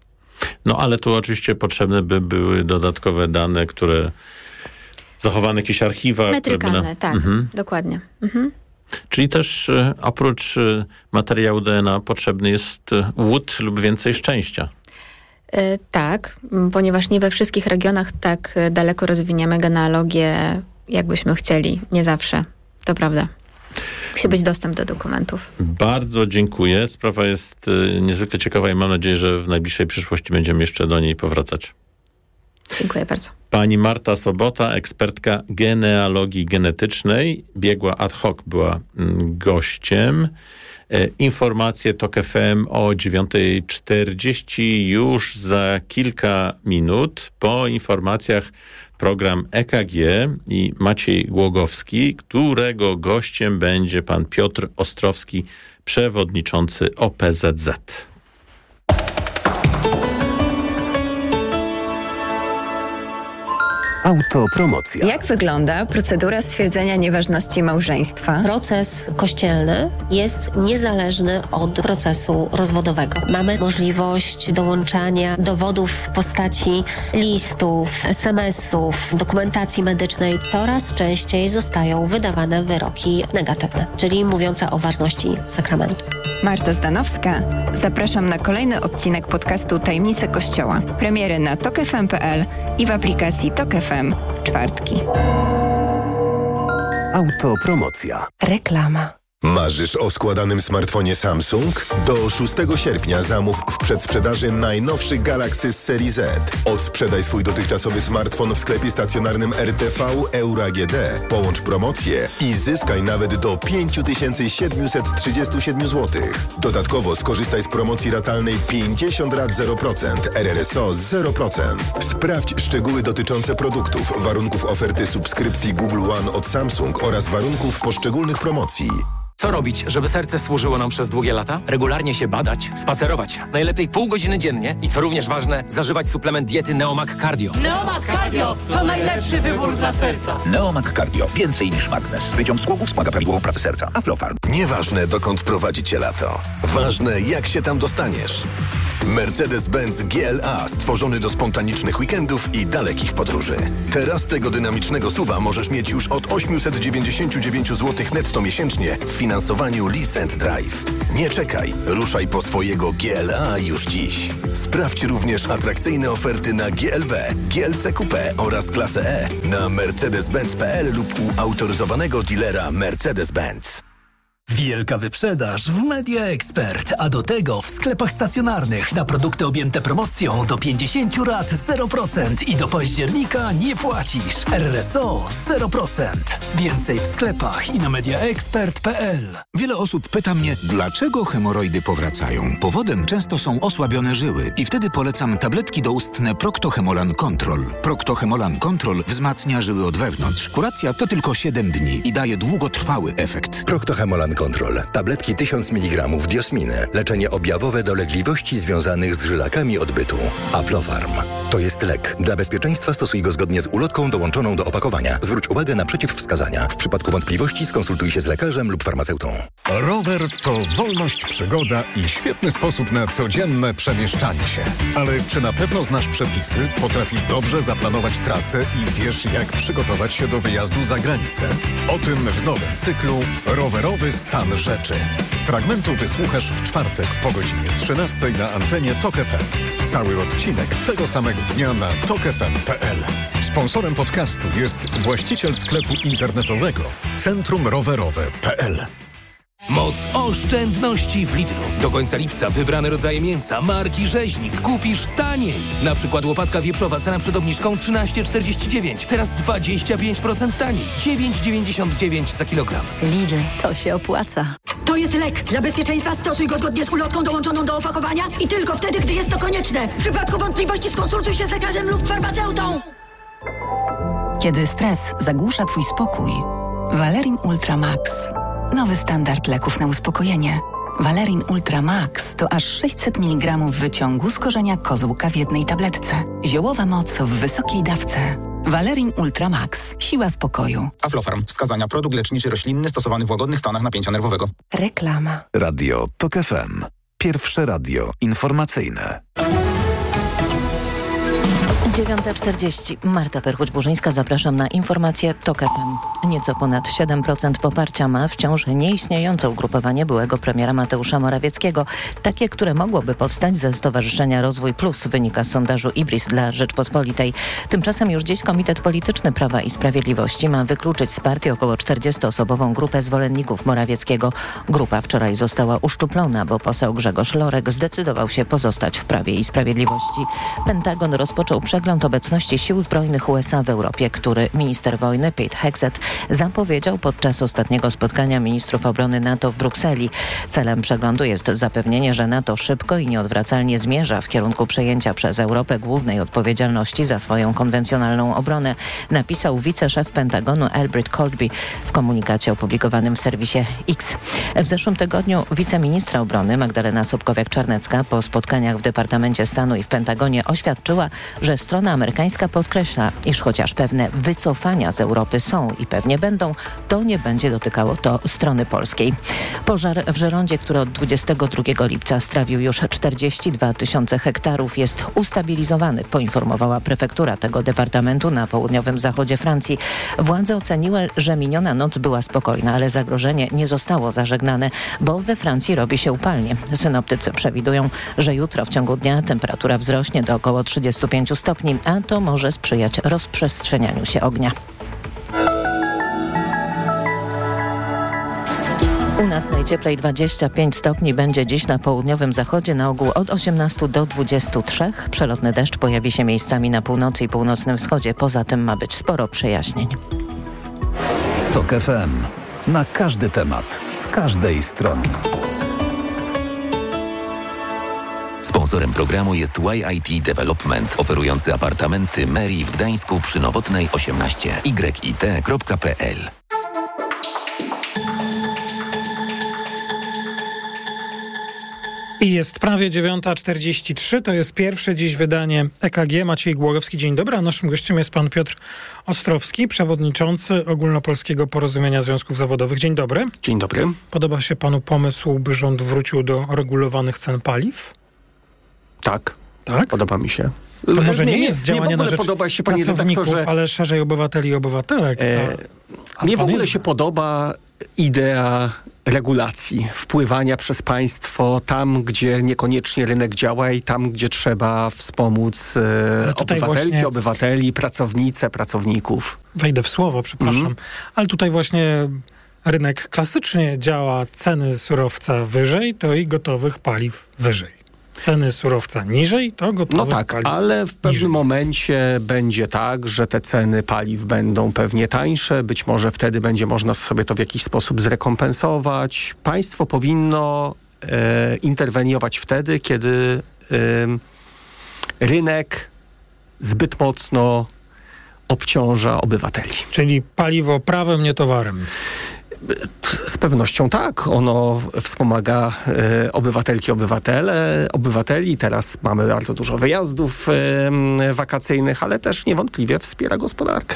Ale tu oczywiście potrzebne by były dodatkowe dane, które zachowane jakieś archiwa. Metrykalne, tak, dokładnie. Czyli też oprócz materiału DNA potrzebny jest łód lub więcej szczęścia. Tak, ponieważ nie we wszystkich regionach tak daleko rozwiniemy genealogię, jakbyśmy chcieli. Nie zawsze, to prawda. Musi być dostęp do dokumentów. Bardzo dziękuję. Sprawa jest niezwykle ciekawa i mam nadzieję, że w najbliższej przyszłości będziemy jeszcze do niej powracać. Dziękuję bardzo. Pani Marta Sobota, ekspertka genealogii genetycznej, biegła ad hoc była gościem. Informacje TOK FM o 9:40 już za kilka minut. Po informacjach program EKG i Maciej Głogowski, którego gościem będzie pan Piotr Ostrowski, przewodniczący OPZZ. Autopromocja. Jak wygląda procedura stwierdzenia nieważności małżeństwa? Proces kościelny jest niezależny od procesu rozwodowego. Mamy możliwość dołączania dowodów w postaci listów, SMS-ów, dokumentacji medycznej. Coraz częściej zostają wydawane wyroki negatywne, czyli mówiące o ważności sakramentu. Marta Zdanowska. Zapraszam na kolejny odcinek podcastu Tajemnice Kościoła. Premiery na tokfm.pl i w aplikacji TOK FM w czwartki. Autopromocja. Reklama. Marzysz o składanym smartfonie Samsung? Do 6 sierpnia zamów w przedsprzedaży najnowszy Galaxy z serii Z. Odsprzedaj swój dotychczasowy smartfon w sklepie stacjonarnym RTV Euro AGD. Połącz promocję i zyskaj nawet do 5737 zł. Dodatkowo skorzystaj z promocji ratalnej 50 rat 0%, RRSO 0%. Sprawdź szczegóły dotyczące produktów, warunków oferty subskrypcji Google One od Samsung oraz warunków poszczególnych promocji. Co robić, żeby serce służyło nam przez długie lata? Regularnie się badać, spacerować. Najlepiej pół godziny dziennie i co również ważne, zażywać suplement diety Neomag Cardio. Neomag Cardio to najlepszy wybór dla serca. Neomag Cardio. Więcej niż magnez. Wyciąg z głowów wspomaga prawidłową pracę serca. Aflofarm. Nieważne, dokąd prowadzi cię lato. Ważne, jak się tam dostaniesz. Mercedes-Benz GLA, stworzony do spontanicznych weekendów i dalekich podróży. Teraz tego dynamicznego SUV-a możesz mieć już od 899 zł netto miesięcznie w finansowaniu Lease & Drive. Nie czekaj, ruszaj po swojego GLA już dziś. Sprawdź również atrakcyjne oferty na GLB, GLC Coupe oraz klasę E na mercedes-benz.pl lub u autoryzowanego dealera Mercedes-Benz. Wielka wyprzedaż w Media Expert, a do tego w sklepach stacjonarnych na produkty objęte promocją do 50 rat 0% i do października nie płacisz. RRSO 0%. Więcej w sklepach i na mediaexpert.pl. Wiele osób pyta mnie, dlaczego hemoroidy powracają. Powodem często są osłabione żyły i wtedy polecam tabletki doustne Procto-Hemolan Control. Procto-Hemolan Control wzmacnia żyły od wewnątrz. Kuracja to tylko 7 dni i daje długotrwały efekt. Procto-Hemolan Control. Tabletki 1000 mg diosminy. Leczenie objawowe dolegliwości związanych z żylakami odbytu. Aflofarm. To jest lek. Dla bezpieczeństwa stosuj go zgodnie z ulotką dołączoną do opakowania. Zwróć uwagę na przeciwwskazania. W przypadku wątpliwości skonsultuj się z lekarzem lub farmaceutą. Rower to wolność, przygoda i świetny sposób na codzienne przemieszczanie się. Ale czy na pewno znasz przepisy, potrafisz dobrze zaplanować trasę i wiesz, jak przygotować się do wyjazdu za granicę? O tym w nowym cyklu Rowerowy stan rzeczy. Fragmentu wysłuchasz w czwartek po godzinie 13 na antenie TOK FM. Cały odcinek tego samego dnia na tokfm.pl. Sponsorem podcastu jest właściciel sklepu internetowego centrumrowerowe.pl. Moc oszczędności w Lidlu. Do końca lipca wybrane rodzaje mięsa marki Rzeźnik kupisz taniej. Na przykład łopatka wieprzowa, cena przed obniżką 13,49. Teraz 25% taniej. 9,99 za kilogram. Lidl, to się opłaca. To jest lek. Dla bezpieczeństwa stosuj go zgodnie z ulotką dołączoną do opakowania i tylko wtedy, gdy jest to konieczne. W przypadku wątpliwości skonsultuj się z lekarzem lub farmaceutą. Kiedy stres zagłusza twój spokój, Valerin Ultra Max. Nowy standard leków na uspokojenie. Valerin Ultra Max to aż 600 mg wyciągu z korzenia kozłka w jednej tabletce. Ziołowa moc w wysokiej dawce. Valerin Ultra Max. Siła spokoju. Aflofarm. Wskazania: produkt leczniczy roślinny stosowany w łagodnych stanach napięcia nerwowego. Reklama. Radio TOK FM. Pierwsze radio informacyjne. 9:40. Marta Perchuć-Burzyńska, zapraszam na informację TOK FM. Nieco ponad 7% poparcia ma wciąż nieistniejące ugrupowanie byłego premiera Mateusza Morawieckiego. Takie, które mogłoby powstać ze Stowarzyszenia Rozwój Plus, wynika z sondażu IBRIS dla Rzeczpospolitej. Tymczasem już dziś Komitet Polityczny Prawa i Sprawiedliwości ma wykluczyć z partii około 40-osobową grupę zwolenników Morawieckiego. Grupa wczoraj została uszczuplona, bo poseł Grzegorz Lorek zdecydował się pozostać w Prawie i Sprawiedliwości. Pentagon rozpoczął przegląd obecności sił zbrojnych USA w Europie, który minister wojny Pete Hegseth zapowiedział podczas ostatniego spotkania ministrów obrony NATO w Brukseli. Celem przeglądu jest zapewnienie, że NATO szybko i nieodwracalnie zmierza w kierunku przejęcia przez Europę głównej odpowiedzialności za swoją konwencjonalną obronę, napisał wiceszef Pentagonu Elbert Colby w komunikacie opublikowanym w serwisie X. W zeszłym tygodniu wiceministra obrony Magdalena Sobkowiak-Czarnecka po spotkaniach w Departamencie Stanu i w Pentagonie oświadczyła, że strona amerykańska podkreśla, iż chociaż pewne wycofania z Europy są i pewnie będą, to nie będzie dotykało to strony polskiej. Pożar w Żerondzie, który od 22 lipca strawił już 42 000 hektarów, jest ustabilizowany, poinformowała prefektura tego departamentu na południowym zachodzie Francji. Władze oceniły, że miniona noc była spokojna, ale zagrożenie nie zostało zażegnane, bo we Francji robi się upalnie. Synoptycy przewidują, że jutro w ciągu dnia temperatura wzrośnie do około 35 stopni, a to może sprzyjać rozprzestrzenianiu się ognia. U nas najcieplej 25 stopni będzie dziś na południowym zachodzie, na ogół od 18 do 23. Przelotny deszcz pojawi się miejscami na północy i północnym wschodzie. Poza tym ma być sporo przejaśnień. TOK FM. Na każdy temat, z każdej strony. Sponsorem programu jest YIT Development, oferujący apartamenty Mary w Gdańsku przy Nowotnej 18. yit.pl. I jest prawie 9:43, to jest pierwsze dziś wydanie EKG. Maciej Głogowski, dzień dobry, a naszym gościem jest pan Piotr Ostrowski, przewodniczący Ogólnopolskiego Porozumienia Związków Zawodowych. Dzień dobry. Dzień dobry. Podoba się panu pomysł, by rząd wrócił do regulowanych cen paliw? Tak. Tak? Podoba mi się. To może nie jest działanie na rzecz podoba się, panie pracowników, redaktorze, ale szerzej obywateli i obywatelek. Mnie w ogóle się podoba idea regulacji, wpływania przez państwo tam, gdzie niekoniecznie rynek działa i tam, gdzie trzeba wspomóc obywateli, pracowników. Wejdę w słowo, przepraszam. Ale tutaj właśnie rynek klasycznie działa, ceny surowca wyżej, to i gotowych paliw wyżej. Ceny surowca niżej, to gotowych paliw ale w pewnym momencie będzie tak, że te ceny paliw będą pewnie tańsze, być może wtedy będzie można sobie to w jakiś sposób zrekompensować. Państwo powinno interweniować wtedy, kiedy rynek zbyt mocno obciąża obywateli. Czyli paliwo prawem, nie towarem. Z pewnością tak. Ono wspomaga obywateli. Teraz mamy bardzo dużo wyjazdów wakacyjnych, ale też niewątpliwie wspiera gospodarkę.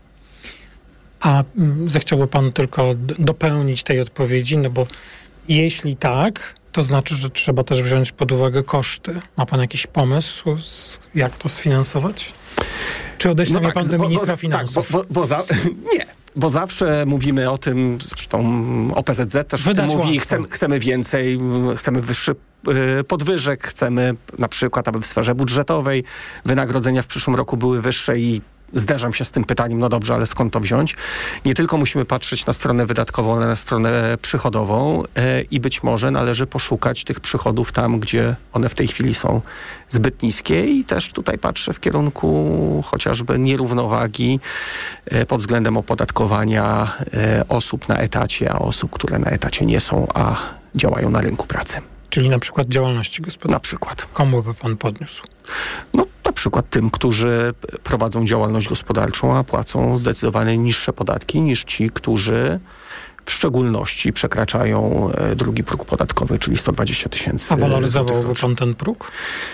A zechciałby pan tylko dopełnić tej odpowiedzi, no bo jeśli tak, to znaczy, że trzeba też wziąć pod uwagę koszty. Ma pan jakiś pomysł, jak to sfinansować? Czy odeśle mnie pan do ministra finansów? Nie. Bo zawsze mówimy o tym, zresztą OPZZ też o tym mówi, chcemy więcej, chcemy wyższy podwyżek, chcemy na przykład, aby w sferze budżetowej wynagrodzenia w przyszłym roku były wyższe i zderzam się z tym pytaniem, no dobrze, ale skąd to wziąć? Nie tylko musimy patrzeć na stronę wydatkową, ale na stronę przychodową i być może należy poszukać tych przychodów tam, gdzie one w tej chwili są zbyt niskie i też tutaj patrzę w kierunku chociażby nierównowagi pod względem opodatkowania osób na etacie, a osób, które na etacie nie są, a działają na rynku pracy. Czyli na przykład działalności gospodarczej. Na przykład. Komu by pan podniósł? No na przykład tym, którzy prowadzą działalność gospodarczą, a płacą zdecydowanie niższe podatki niż ci, którzy w szczególności przekraczają drugi próg podatkowy, czyli 120 000. A waloryzowałby pan ten próg?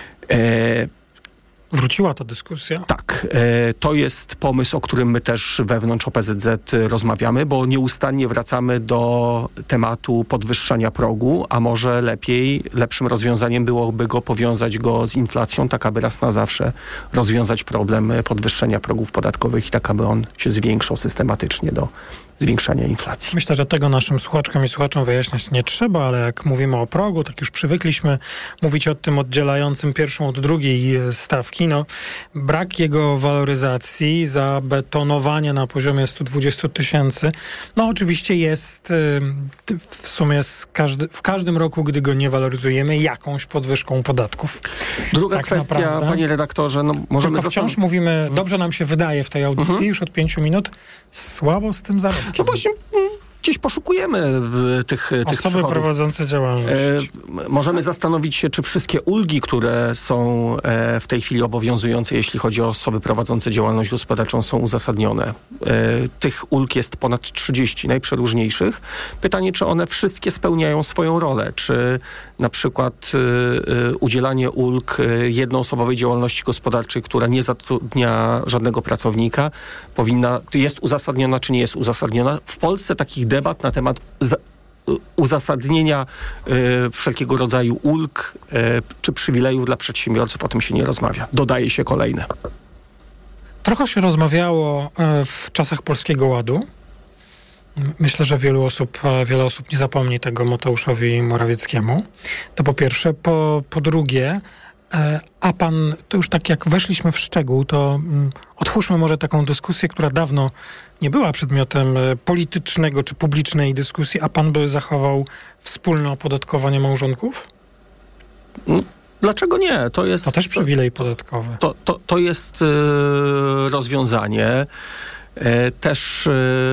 Wróciła ta dyskusja? Tak. To jest pomysł, o którym my też wewnątrz OPZZ rozmawiamy, bo nieustannie wracamy do tematu podwyższania progu, a może lepszym rozwiązaniem byłoby powiązać go z inflacją, tak aby raz na zawsze rozwiązać problem podwyższenia progów podatkowych i tak aby on się zwiększał systematycznie do zwiększania inflacji. Myślę, że tego naszym słuchaczkom i słuchaczom wyjaśniać nie trzeba, ale jak mówimy o progu, tak już przywykliśmy mówić o tym oddzielającym pierwszą od drugiej stawki. No, brak jego waloryzacji, zabetonowanie na poziomie 120 000, no oczywiście jest w sumie w każdym roku, gdy go nie waloryzujemy, jakąś podwyżką podatków. Druga tak kwestia, naprawdę. Panie redaktorze, no możemy... Tylko wciąż mówimy, dobrze nam się wydaje w tej audycji, już od 5 minut, słabo z tym zarobkiem. No właśnie, gdzieś poszukujemy tych osoby prowadzące działalność. Możemy zastanowić się, czy wszystkie ulgi, które są w tej chwili obowiązujące, jeśli chodzi o osoby prowadzące działalność gospodarczą, są uzasadnione. Tych ulg jest ponad 30 najprzeróżniejszych. Pytanie, czy one wszystkie spełniają swoją rolę? Czy na przykład udzielanie ulg jednoosobowej działalności gospodarczej, która nie zatrudnia żadnego pracownika, jest uzasadniona, czy nie jest uzasadniona? W Polsce takich debat na temat uzasadnienia wszelkiego rodzaju ulg czy przywilejów dla przedsiębiorców, o tym się nie rozmawia. Dodaje się kolejne. Trochę się rozmawiało w czasach Polskiego Ładu. Myślę, że wiele osób nie zapomni tego Mateuszowi Morawieckiemu. To po pierwsze. Po drugie, a pan, to już tak jak weszliśmy w szczegół, to otwórzmy może taką dyskusję, która dawno nie była przedmiotem politycznego czy publicznej dyskusji, a pan by zachował wspólne opodatkowanie małżonków? Dlaczego nie? To też przywilej podatkowy. To jest rozwiązanie. Też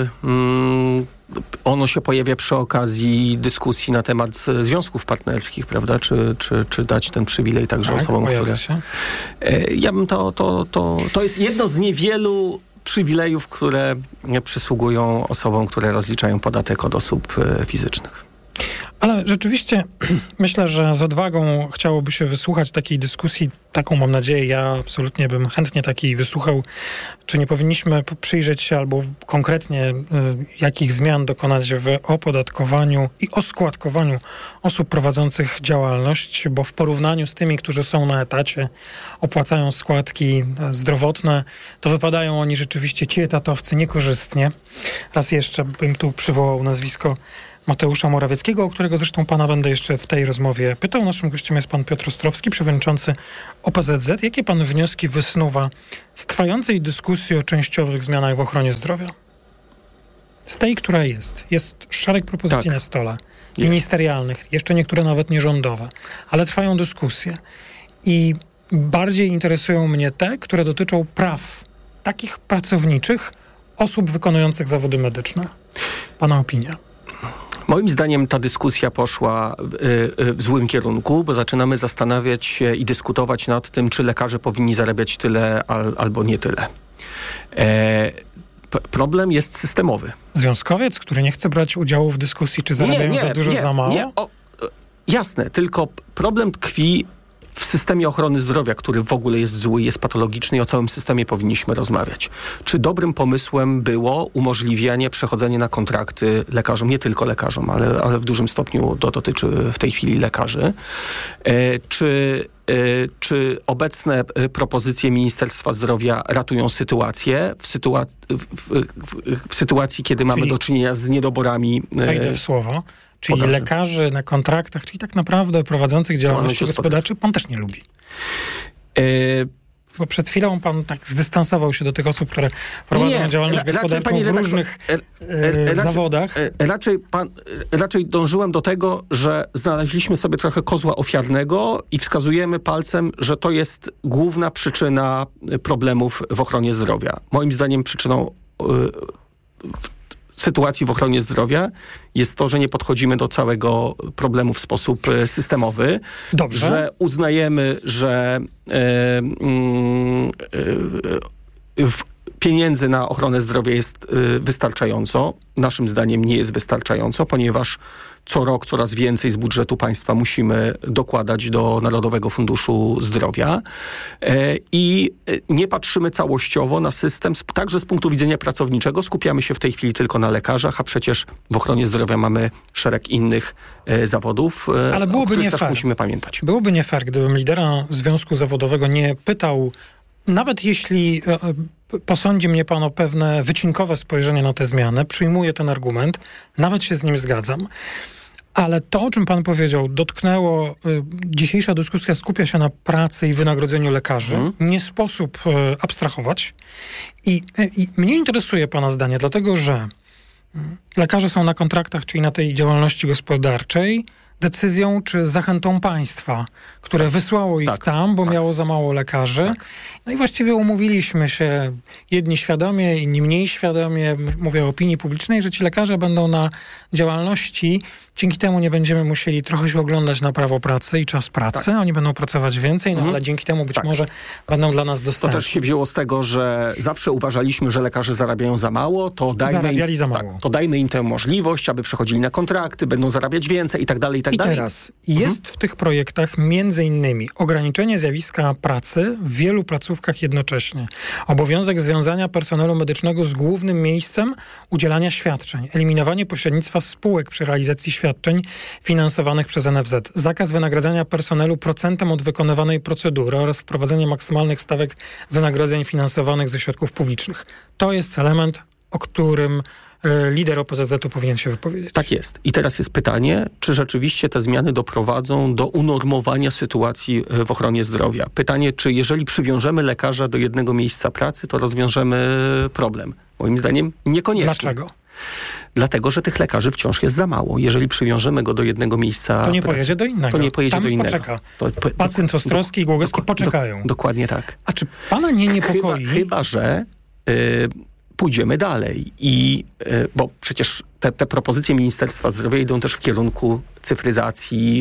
ono się pojawia przy okazji dyskusji na temat związków partnerskich, prawda? Czy dać ten przywilej także osobom, które... się. Ja bym to jest jedno z niewielu przywilejów, które przysługują osobom, które rozliczają podatek od osób fizycznych. Ale rzeczywiście myślę, że z odwagą chciałoby się wysłuchać takiej dyskusji, taką mam nadzieję, ja absolutnie bym chętnie takiej wysłuchał, czy nie powinniśmy przyjrzeć się albo konkretnie jakich zmian dokonać w opodatkowaniu i oskładkowaniu osób prowadzących działalność, bo w porównaniu z tymi, którzy są na etacie, opłacają składki zdrowotne, to wypadają oni rzeczywiście, ci etatowcy, niekorzystnie. Raz jeszcze bym tu przywołał nazwisko Mateusza Morawieckiego, o którego zresztą pana będę jeszcze w tej rozmowie pytał. Naszym gościem jest pan Piotr Ostrowski, przewodniczący OPZZ. Jakie pan wnioski wysnuwa z trwającej dyskusji o częściowych zmianach w ochronie zdrowia? Z tej, która jest. Jest szereg propozycji na stole, ministerialnych, jeszcze niektóre nawet nierządowe, ale trwają dyskusje. I bardziej interesują mnie te, które dotyczą praw takich pracowniczych osób wykonujących zawody medyczne. Pana opinia? Moim zdaniem ta dyskusja poszła w złym kierunku, bo zaczynamy zastanawiać się i dyskutować nad tym, czy lekarze powinni zarabiać tyle albo nie tyle. Problem jest systemowy. Związkowiec, który nie chce brać udziału w dyskusji, czy zarabiają za dużo, za mało? Jasne, tylko problem tkwi w systemie ochrony zdrowia, który w ogóle jest zły, jest patologiczny i o całym systemie powinniśmy rozmawiać. Czy dobrym pomysłem było umożliwianie przechodzenia na kontrakty lekarzom, nie tylko lekarzom, ale w dużym stopniu to dotyczy w tej chwili lekarzy? Czy obecne propozycje Ministerstwa Zdrowia ratują sytuację w sytuacji, kiedy mamy do czynienia z niedoborami? Wejdę w słowo. Czyli lekarzy na kontraktach, czyli tak naprawdę prowadzących działalność gospodarczą, pan też nie lubi. Bo przed chwilą pan tak zdystansował się do tych osób, które prowadzą działalność gospodarczą w różnych zawodach. Raczej dążyłem do tego, że znaleźliśmy sobie trochę kozła ofiarnego i wskazujemy palcem, że to jest główna przyczyna problemów w ochronie zdrowia. Moim zdaniem przyczyną sytuacji w ochronie zdrowia jest to, że nie podchodzimy do całego problemu w sposób systemowy. Dobrze. Że uznajemy, że pieniędzy na ochronę zdrowia jest wystarczająco. Naszym zdaniem nie jest wystarczająco, ponieważ co rok coraz więcej z budżetu państwa musimy dokładać do Narodowego Funduszu Zdrowia i nie patrzymy całościowo na system, także z punktu widzenia pracowniczego. Skupiamy się w tej chwili tylko na lekarzach, a przecież w ochronie zdrowia mamy szereg innych zawodów, ale byłoby o których nie też fair. Musimy pamiętać. Byłoby nie fair, gdybym lidera związku zawodowego nie pytał, nawet jeśli posądzi mnie pan o pewne wycinkowe spojrzenie na te zmiany, przyjmuję ten argument, nawet się z nim zgadzam. Ale to, o czym pan powiedział, dotknęło, dzisiejsza dyskusja skupia się na pracy i wynagrodzeniu lekarzy. Nie sposób abstrahować. I mnie interesuje pana zdanie, dlatego że lekarze są na kontraktach, czyli na tej działalności gospodarczej, decyzją czy zachętą państwa, które wysłało ich tam, bo miało za mało lekarzy. No i właściwie umówiliśmy się, jedni świadomie, inni mniej świadomie, mówię o opinii publicznej, że ci lekarze będą na działalności, dzięki temu nie będziemy musieli trochę się oglądać na prawo pracy i czas pracy. Oni będą pracować więcej, ale dzięki temu być może będą dla nas dostępni. To też się wzięło z tego, że zawsze uważaliśmy, że lekarze zarabiają za mało, to dajmy im tę możliwość, aby przechodzili na kontrakty, będą zarabiać więcej i tak dalej, i tak dalej. I teraz jest w tych projektach między innymi ograniczenie zjawiska pracy w wielu placówkach jednocześnie. Obowiązek związania personelu medycznego z głównym miejscem udzielania świadczeń. Eliminowanie pośrednictwa spółek przy realizacji świadczeń finansowanych przez NFZ. Zakaz wynagradzania personelu procentem od wykonywanej procedury oraz wprowadzenie maksymalnych stawek wynagrodzeń finansowanych ze środków publicznych. To jest element, o którym lider OPZZ-u powinien się wypowiedzieć. Tak jest. I teraz jest pytanie, czy rzeczywiście te zmiany doprowadzą do unormowania sytuacji w ochronie zdrowia. Pytanie, czy jeżeli przywiążemy lekarza do jednego miejsca pracy, to rozwiążemy problem. Moim zdaniem niekoniecznie. Dlaczego? Dlatego, że tych lekarzy wciąż jest za mało. Jeżeli przywiążemy go do jednego miejsca to nie pracy, pojedzie do innego. To nie pojedzie do innego. Poczeka. Pacjent Ostrowski i Głogowski poczekają. Dokładnie tak. A czy pana nie niepokoi? Chyba że pójdziemy dalej. Bo przecież te propozycje Ministerstwa Zdrowia idą też w kierunku cyfryzacji,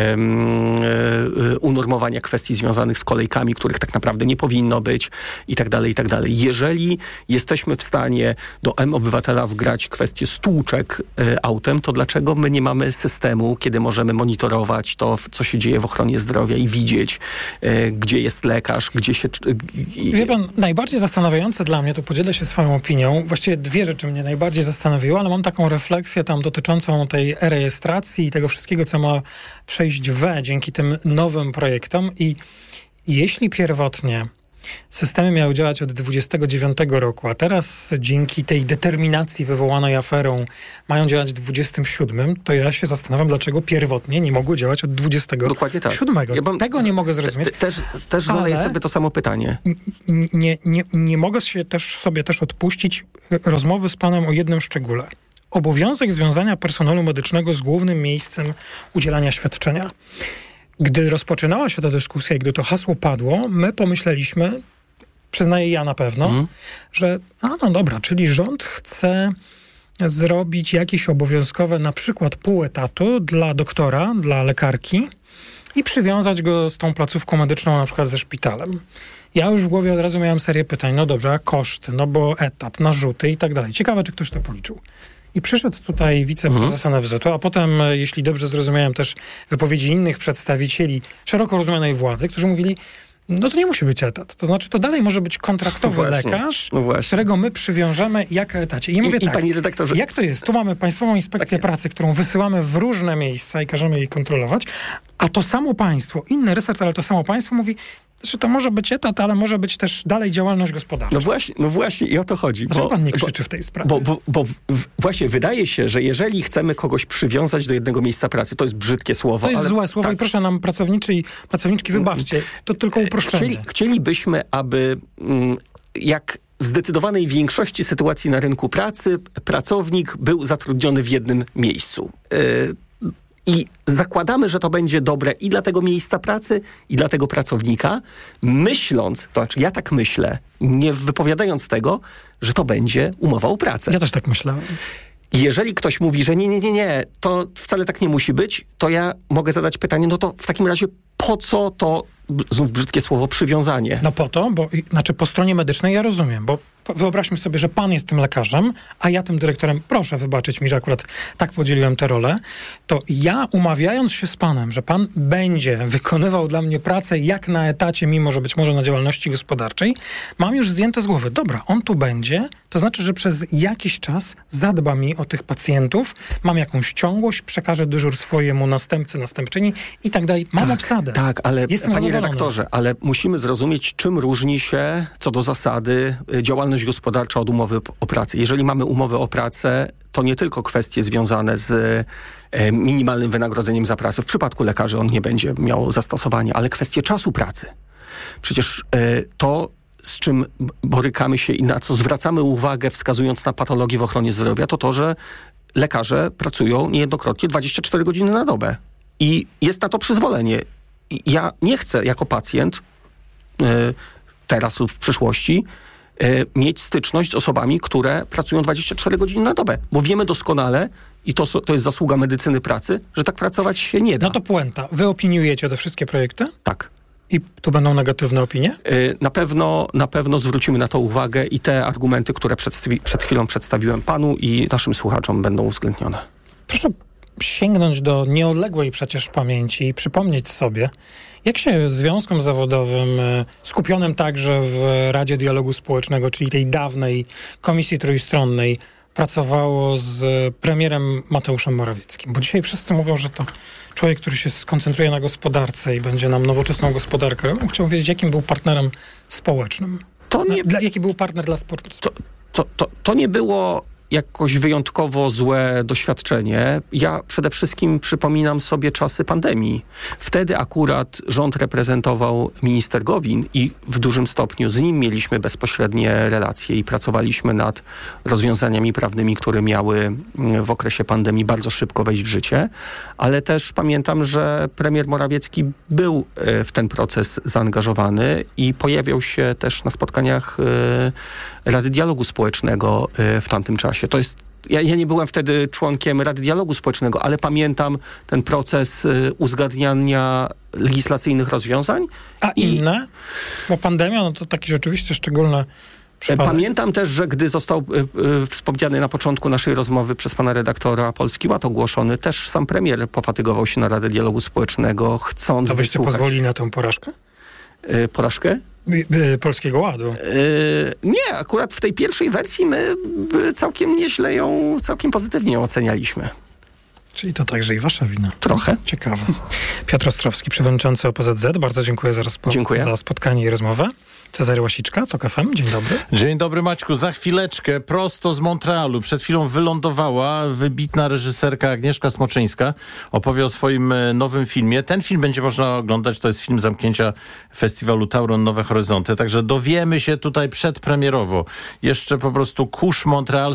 unormowania kwestii związanych z kolejkami, których tak naprawdę nie powinno być i tak dalej, i tak dalej. Jeżeli jesteśmy w stanie do M-Obywatela wgrać kwestię stłuczek autem, to dlaczego my nie mamy systemu, kiedy możemy monitorować to, co się dzieje w ochronie zdrowia i widzieć, gdzie jest lekarz, gdzie się... Wie pan, najbardziej zastanawiające dla mnie, to podzielę się swoją opinią, właściwie dwie rzeczy mnie najbardziej zastanowiły, ale mam taką refleksję tam dotyczącą tej e-rejestracji i tego wszystkiego, co ma przejść dzięki tym nowym projektom i jeśli pierwotnie systemy miały działać od 29 roku, a teraz dzięki tej determinacji wywołanej aferą mają działać w 27, to ja się zastanawiam, dlaczego pierwotnie nie mogły działać od 27. Dokładnie tak. Tego nie mogę zrozumieć. Też zadaję sobie to samo pytanie. Nie mogę sobie też odpuścić rozmowy z panem o jednym szczególe. Obowiązek związania personelu medycznego z głównym miejscem udzielania świadczenia. Gdy rozpoczynała się ta dyskusja i gdy to hasło padło, my pomyśleliśmy, przyznaję ja na pewno, że no dobra, czyli rząd chce zrobić jakieś obowiązkowe na przykład pół etatu dla doktora, dla lekarki i przywiązać go z tą placówką medyczną na przykład ze szpitalem. Ja już w głowie od razu miałem serię pytań, no dobrze, a koszty, no bo etat, narzuty i tak dalej. Ciekawe, czy ktoś to policzył. I przyszedł tutaj wiceprezes NFZ-u, a potem, jeśli dobrze zrozumiałem, też wypowiedzi innych przedstawicieli szeroko rozumianej władzy, którzy mówili, no to nie musi być etat. To znaczy, to dalej może być kontraktowy lekarz, którego my przywiążemy jako etacie. I mówię tak, panie redaktorze, jak to jest? Tu mamy Państwową Inspekcję Pracy, którą wysyłamy w różne miejsca i każemy jej kontrolować, a to samo państwo, inny resort, ale to samo państwo mówi, że to może być etat, ale może być też dalej działalność gospodarcza. No właśnie i o to chodzi. Dlaczego pan nie krzyczy w tej sprawie? Bo właśnie wydaje się, że jeżeli chcemy kogoś przywiązać do jednego miejsca pracy, to jest brzydkie słowo. To jest złe słowo i proszę nam pracowniczki wybaczcie. To tylko uproszczenie. Chcielibyśmy, aby jak w zdecydowanej większości sytuacji na rynku pracy pracownik był zatrudniony w jednym miejscu. I zakładamy, że to będzie dobre i dla tego miejsca pracy, i dla tego pracownika, myśląc, to znaczy ja tak myślę, nie wypowiadając tego, że to będzie umowa o pracę. Ja też tak myślałem. Jeżeli ktoś mówi, że nie, to wcale tak nie musi być, to ja mogę zadać pytanie, no to w takim razie po co to, znów brzydkie słowo, przywiązanie? No po to, znaczy po stronie medycznej ja rozumiem, bo wyobraźmy sobie, że pan jest tym lekarzem, a ja tym dyrektorem, proszę wybaczyć mi, że akurat tak podzieliłem tę rolę, to ja umawiając się z panem, że pan będzie wykonywał dla mnie pracę jak na etacie, mimo że być może na działalności gospodarczej, mam już zdjęte z głowy. Dobra, on tu będzie, to znaczy, że przez jakiś czas zadba mi o tych pacjentów, mam jakąś ciągłość, przekażę dyżur swojemu następcy, następczyni i tak dalej. Mam obsadę. Tak, ale panie redaktorze, ale musimy zrozumieć, czym różni się co do zasady działalność gospodarcza od umowy o pracę. Jeżeli mamy umowę o pracę, to nie tylko kwestie związane z minimalnym wynagrodzeniem za pracę. W przypadku lekarzy on nie będzie miał zastosowania, ale kwestie czasu pracy. Przecież to, z czym borykamy się i na co zwracamy uwagę, wskazując na patologię w ochronie zdrowia, to, że lekarze pracują niejednokrotnie 24 godziny na dobę. I jest na to przyzwolenie. Ja nie chcę jako pacjent teraz lub w przyszłości mieć styczność z osobami, które pracują 24 godziny na dobę. Bo wiemy doskonale, i to jest zasługa medycyny pracy, że tak pracować się nie da. No to puenta. Wy opiniujecie te wszystkie projekty? Tak. I tu będą negatywne opinie? Na pewno zwrócimy na to uwagę i te argumenty, które przed chwilą przedstawiłem panu i naszym słuchaczom, będą uwzględnione. Proszę sięgnąć do nieodległej przecież pamięci i przypomnieć sobie, jak się związkom zawodowym, skupionym także w Radzie Dialogu Społecznego, czyli tej dawnej Komisji Trójstronnej, pracowało z premierem Mateuszem Morawieckim. Bo dzisiaj wszyscy mówią, że to człowiek, który się skoncentruje na gospodarce i będzie nam nowoczesną gospodarkę. Ja bym chciał wiedzieć, jakim był partnerem społecznym. Jaki był partner dla sportu? To nie było jakoś wyjątkowo złe doświadczenie. Ja przede wszystkim przypominam sobie czasy pandemii. Wtedy akurat rząd reprezentował minister Gowin i w dużym stopniu z nim mieliśmy bezpośrednie relacje i pracowaliśmy nad rozwiązaniami prawnymi, które miały w okresie pandemii bardzo szybko wejść w życie, ale też pamiętam, że premier Morawiecki był w ten proces zaangażowany i pojawiał się też na spotkaniach Rady Dialogu Społecznego w tamtym czasie. To jest Ja nie byłem wtedy członkiem Rady Dialogu Społecznego, ale pamiętam ten proces uzgadniania legislacyjnych rozwiązań. A inne? Bo pandemia, no to taki rzeczywiście szczególny przypadek. Pamiętam też, że gdy został wspomniany na początku naszej rozmowy przez pana redaktora Polski Ład ogłoszony, też sam premier pofatygował się na Radę Dialogu Społecznego, chcąc To wyście pozwolili na tę porażkę? Porażkę? Polskiego Ładu. Nie, akurat w tej pierwszej wersji my całkiem nieźle ją, całkiem pozytywnie ją ocenialiśmy. Czyli to także i wasza wina. Trochę. Ciekawe. Piotr Ostrowski, przewodniczący OPZZ. Bardzo dziękuję za spotkanie i rozmowę. Cezary Łasiczka, TOK FM. Dzień dobry. Dzień dobry, Maćku. Za chwileczkę prosto z Montrealu. Przed chwilą wylądowała wybitna reżyserka Agnieszka Smoczyńska. Opowie o swoim nowym filmie. Ten film będzie można oglądać. To jest film zamknięcia festiwalu Tauron Nowe Horyzonty. Także dowiemy się tutaj przedpremierowo. Jeszcze po prostu kurz Montreal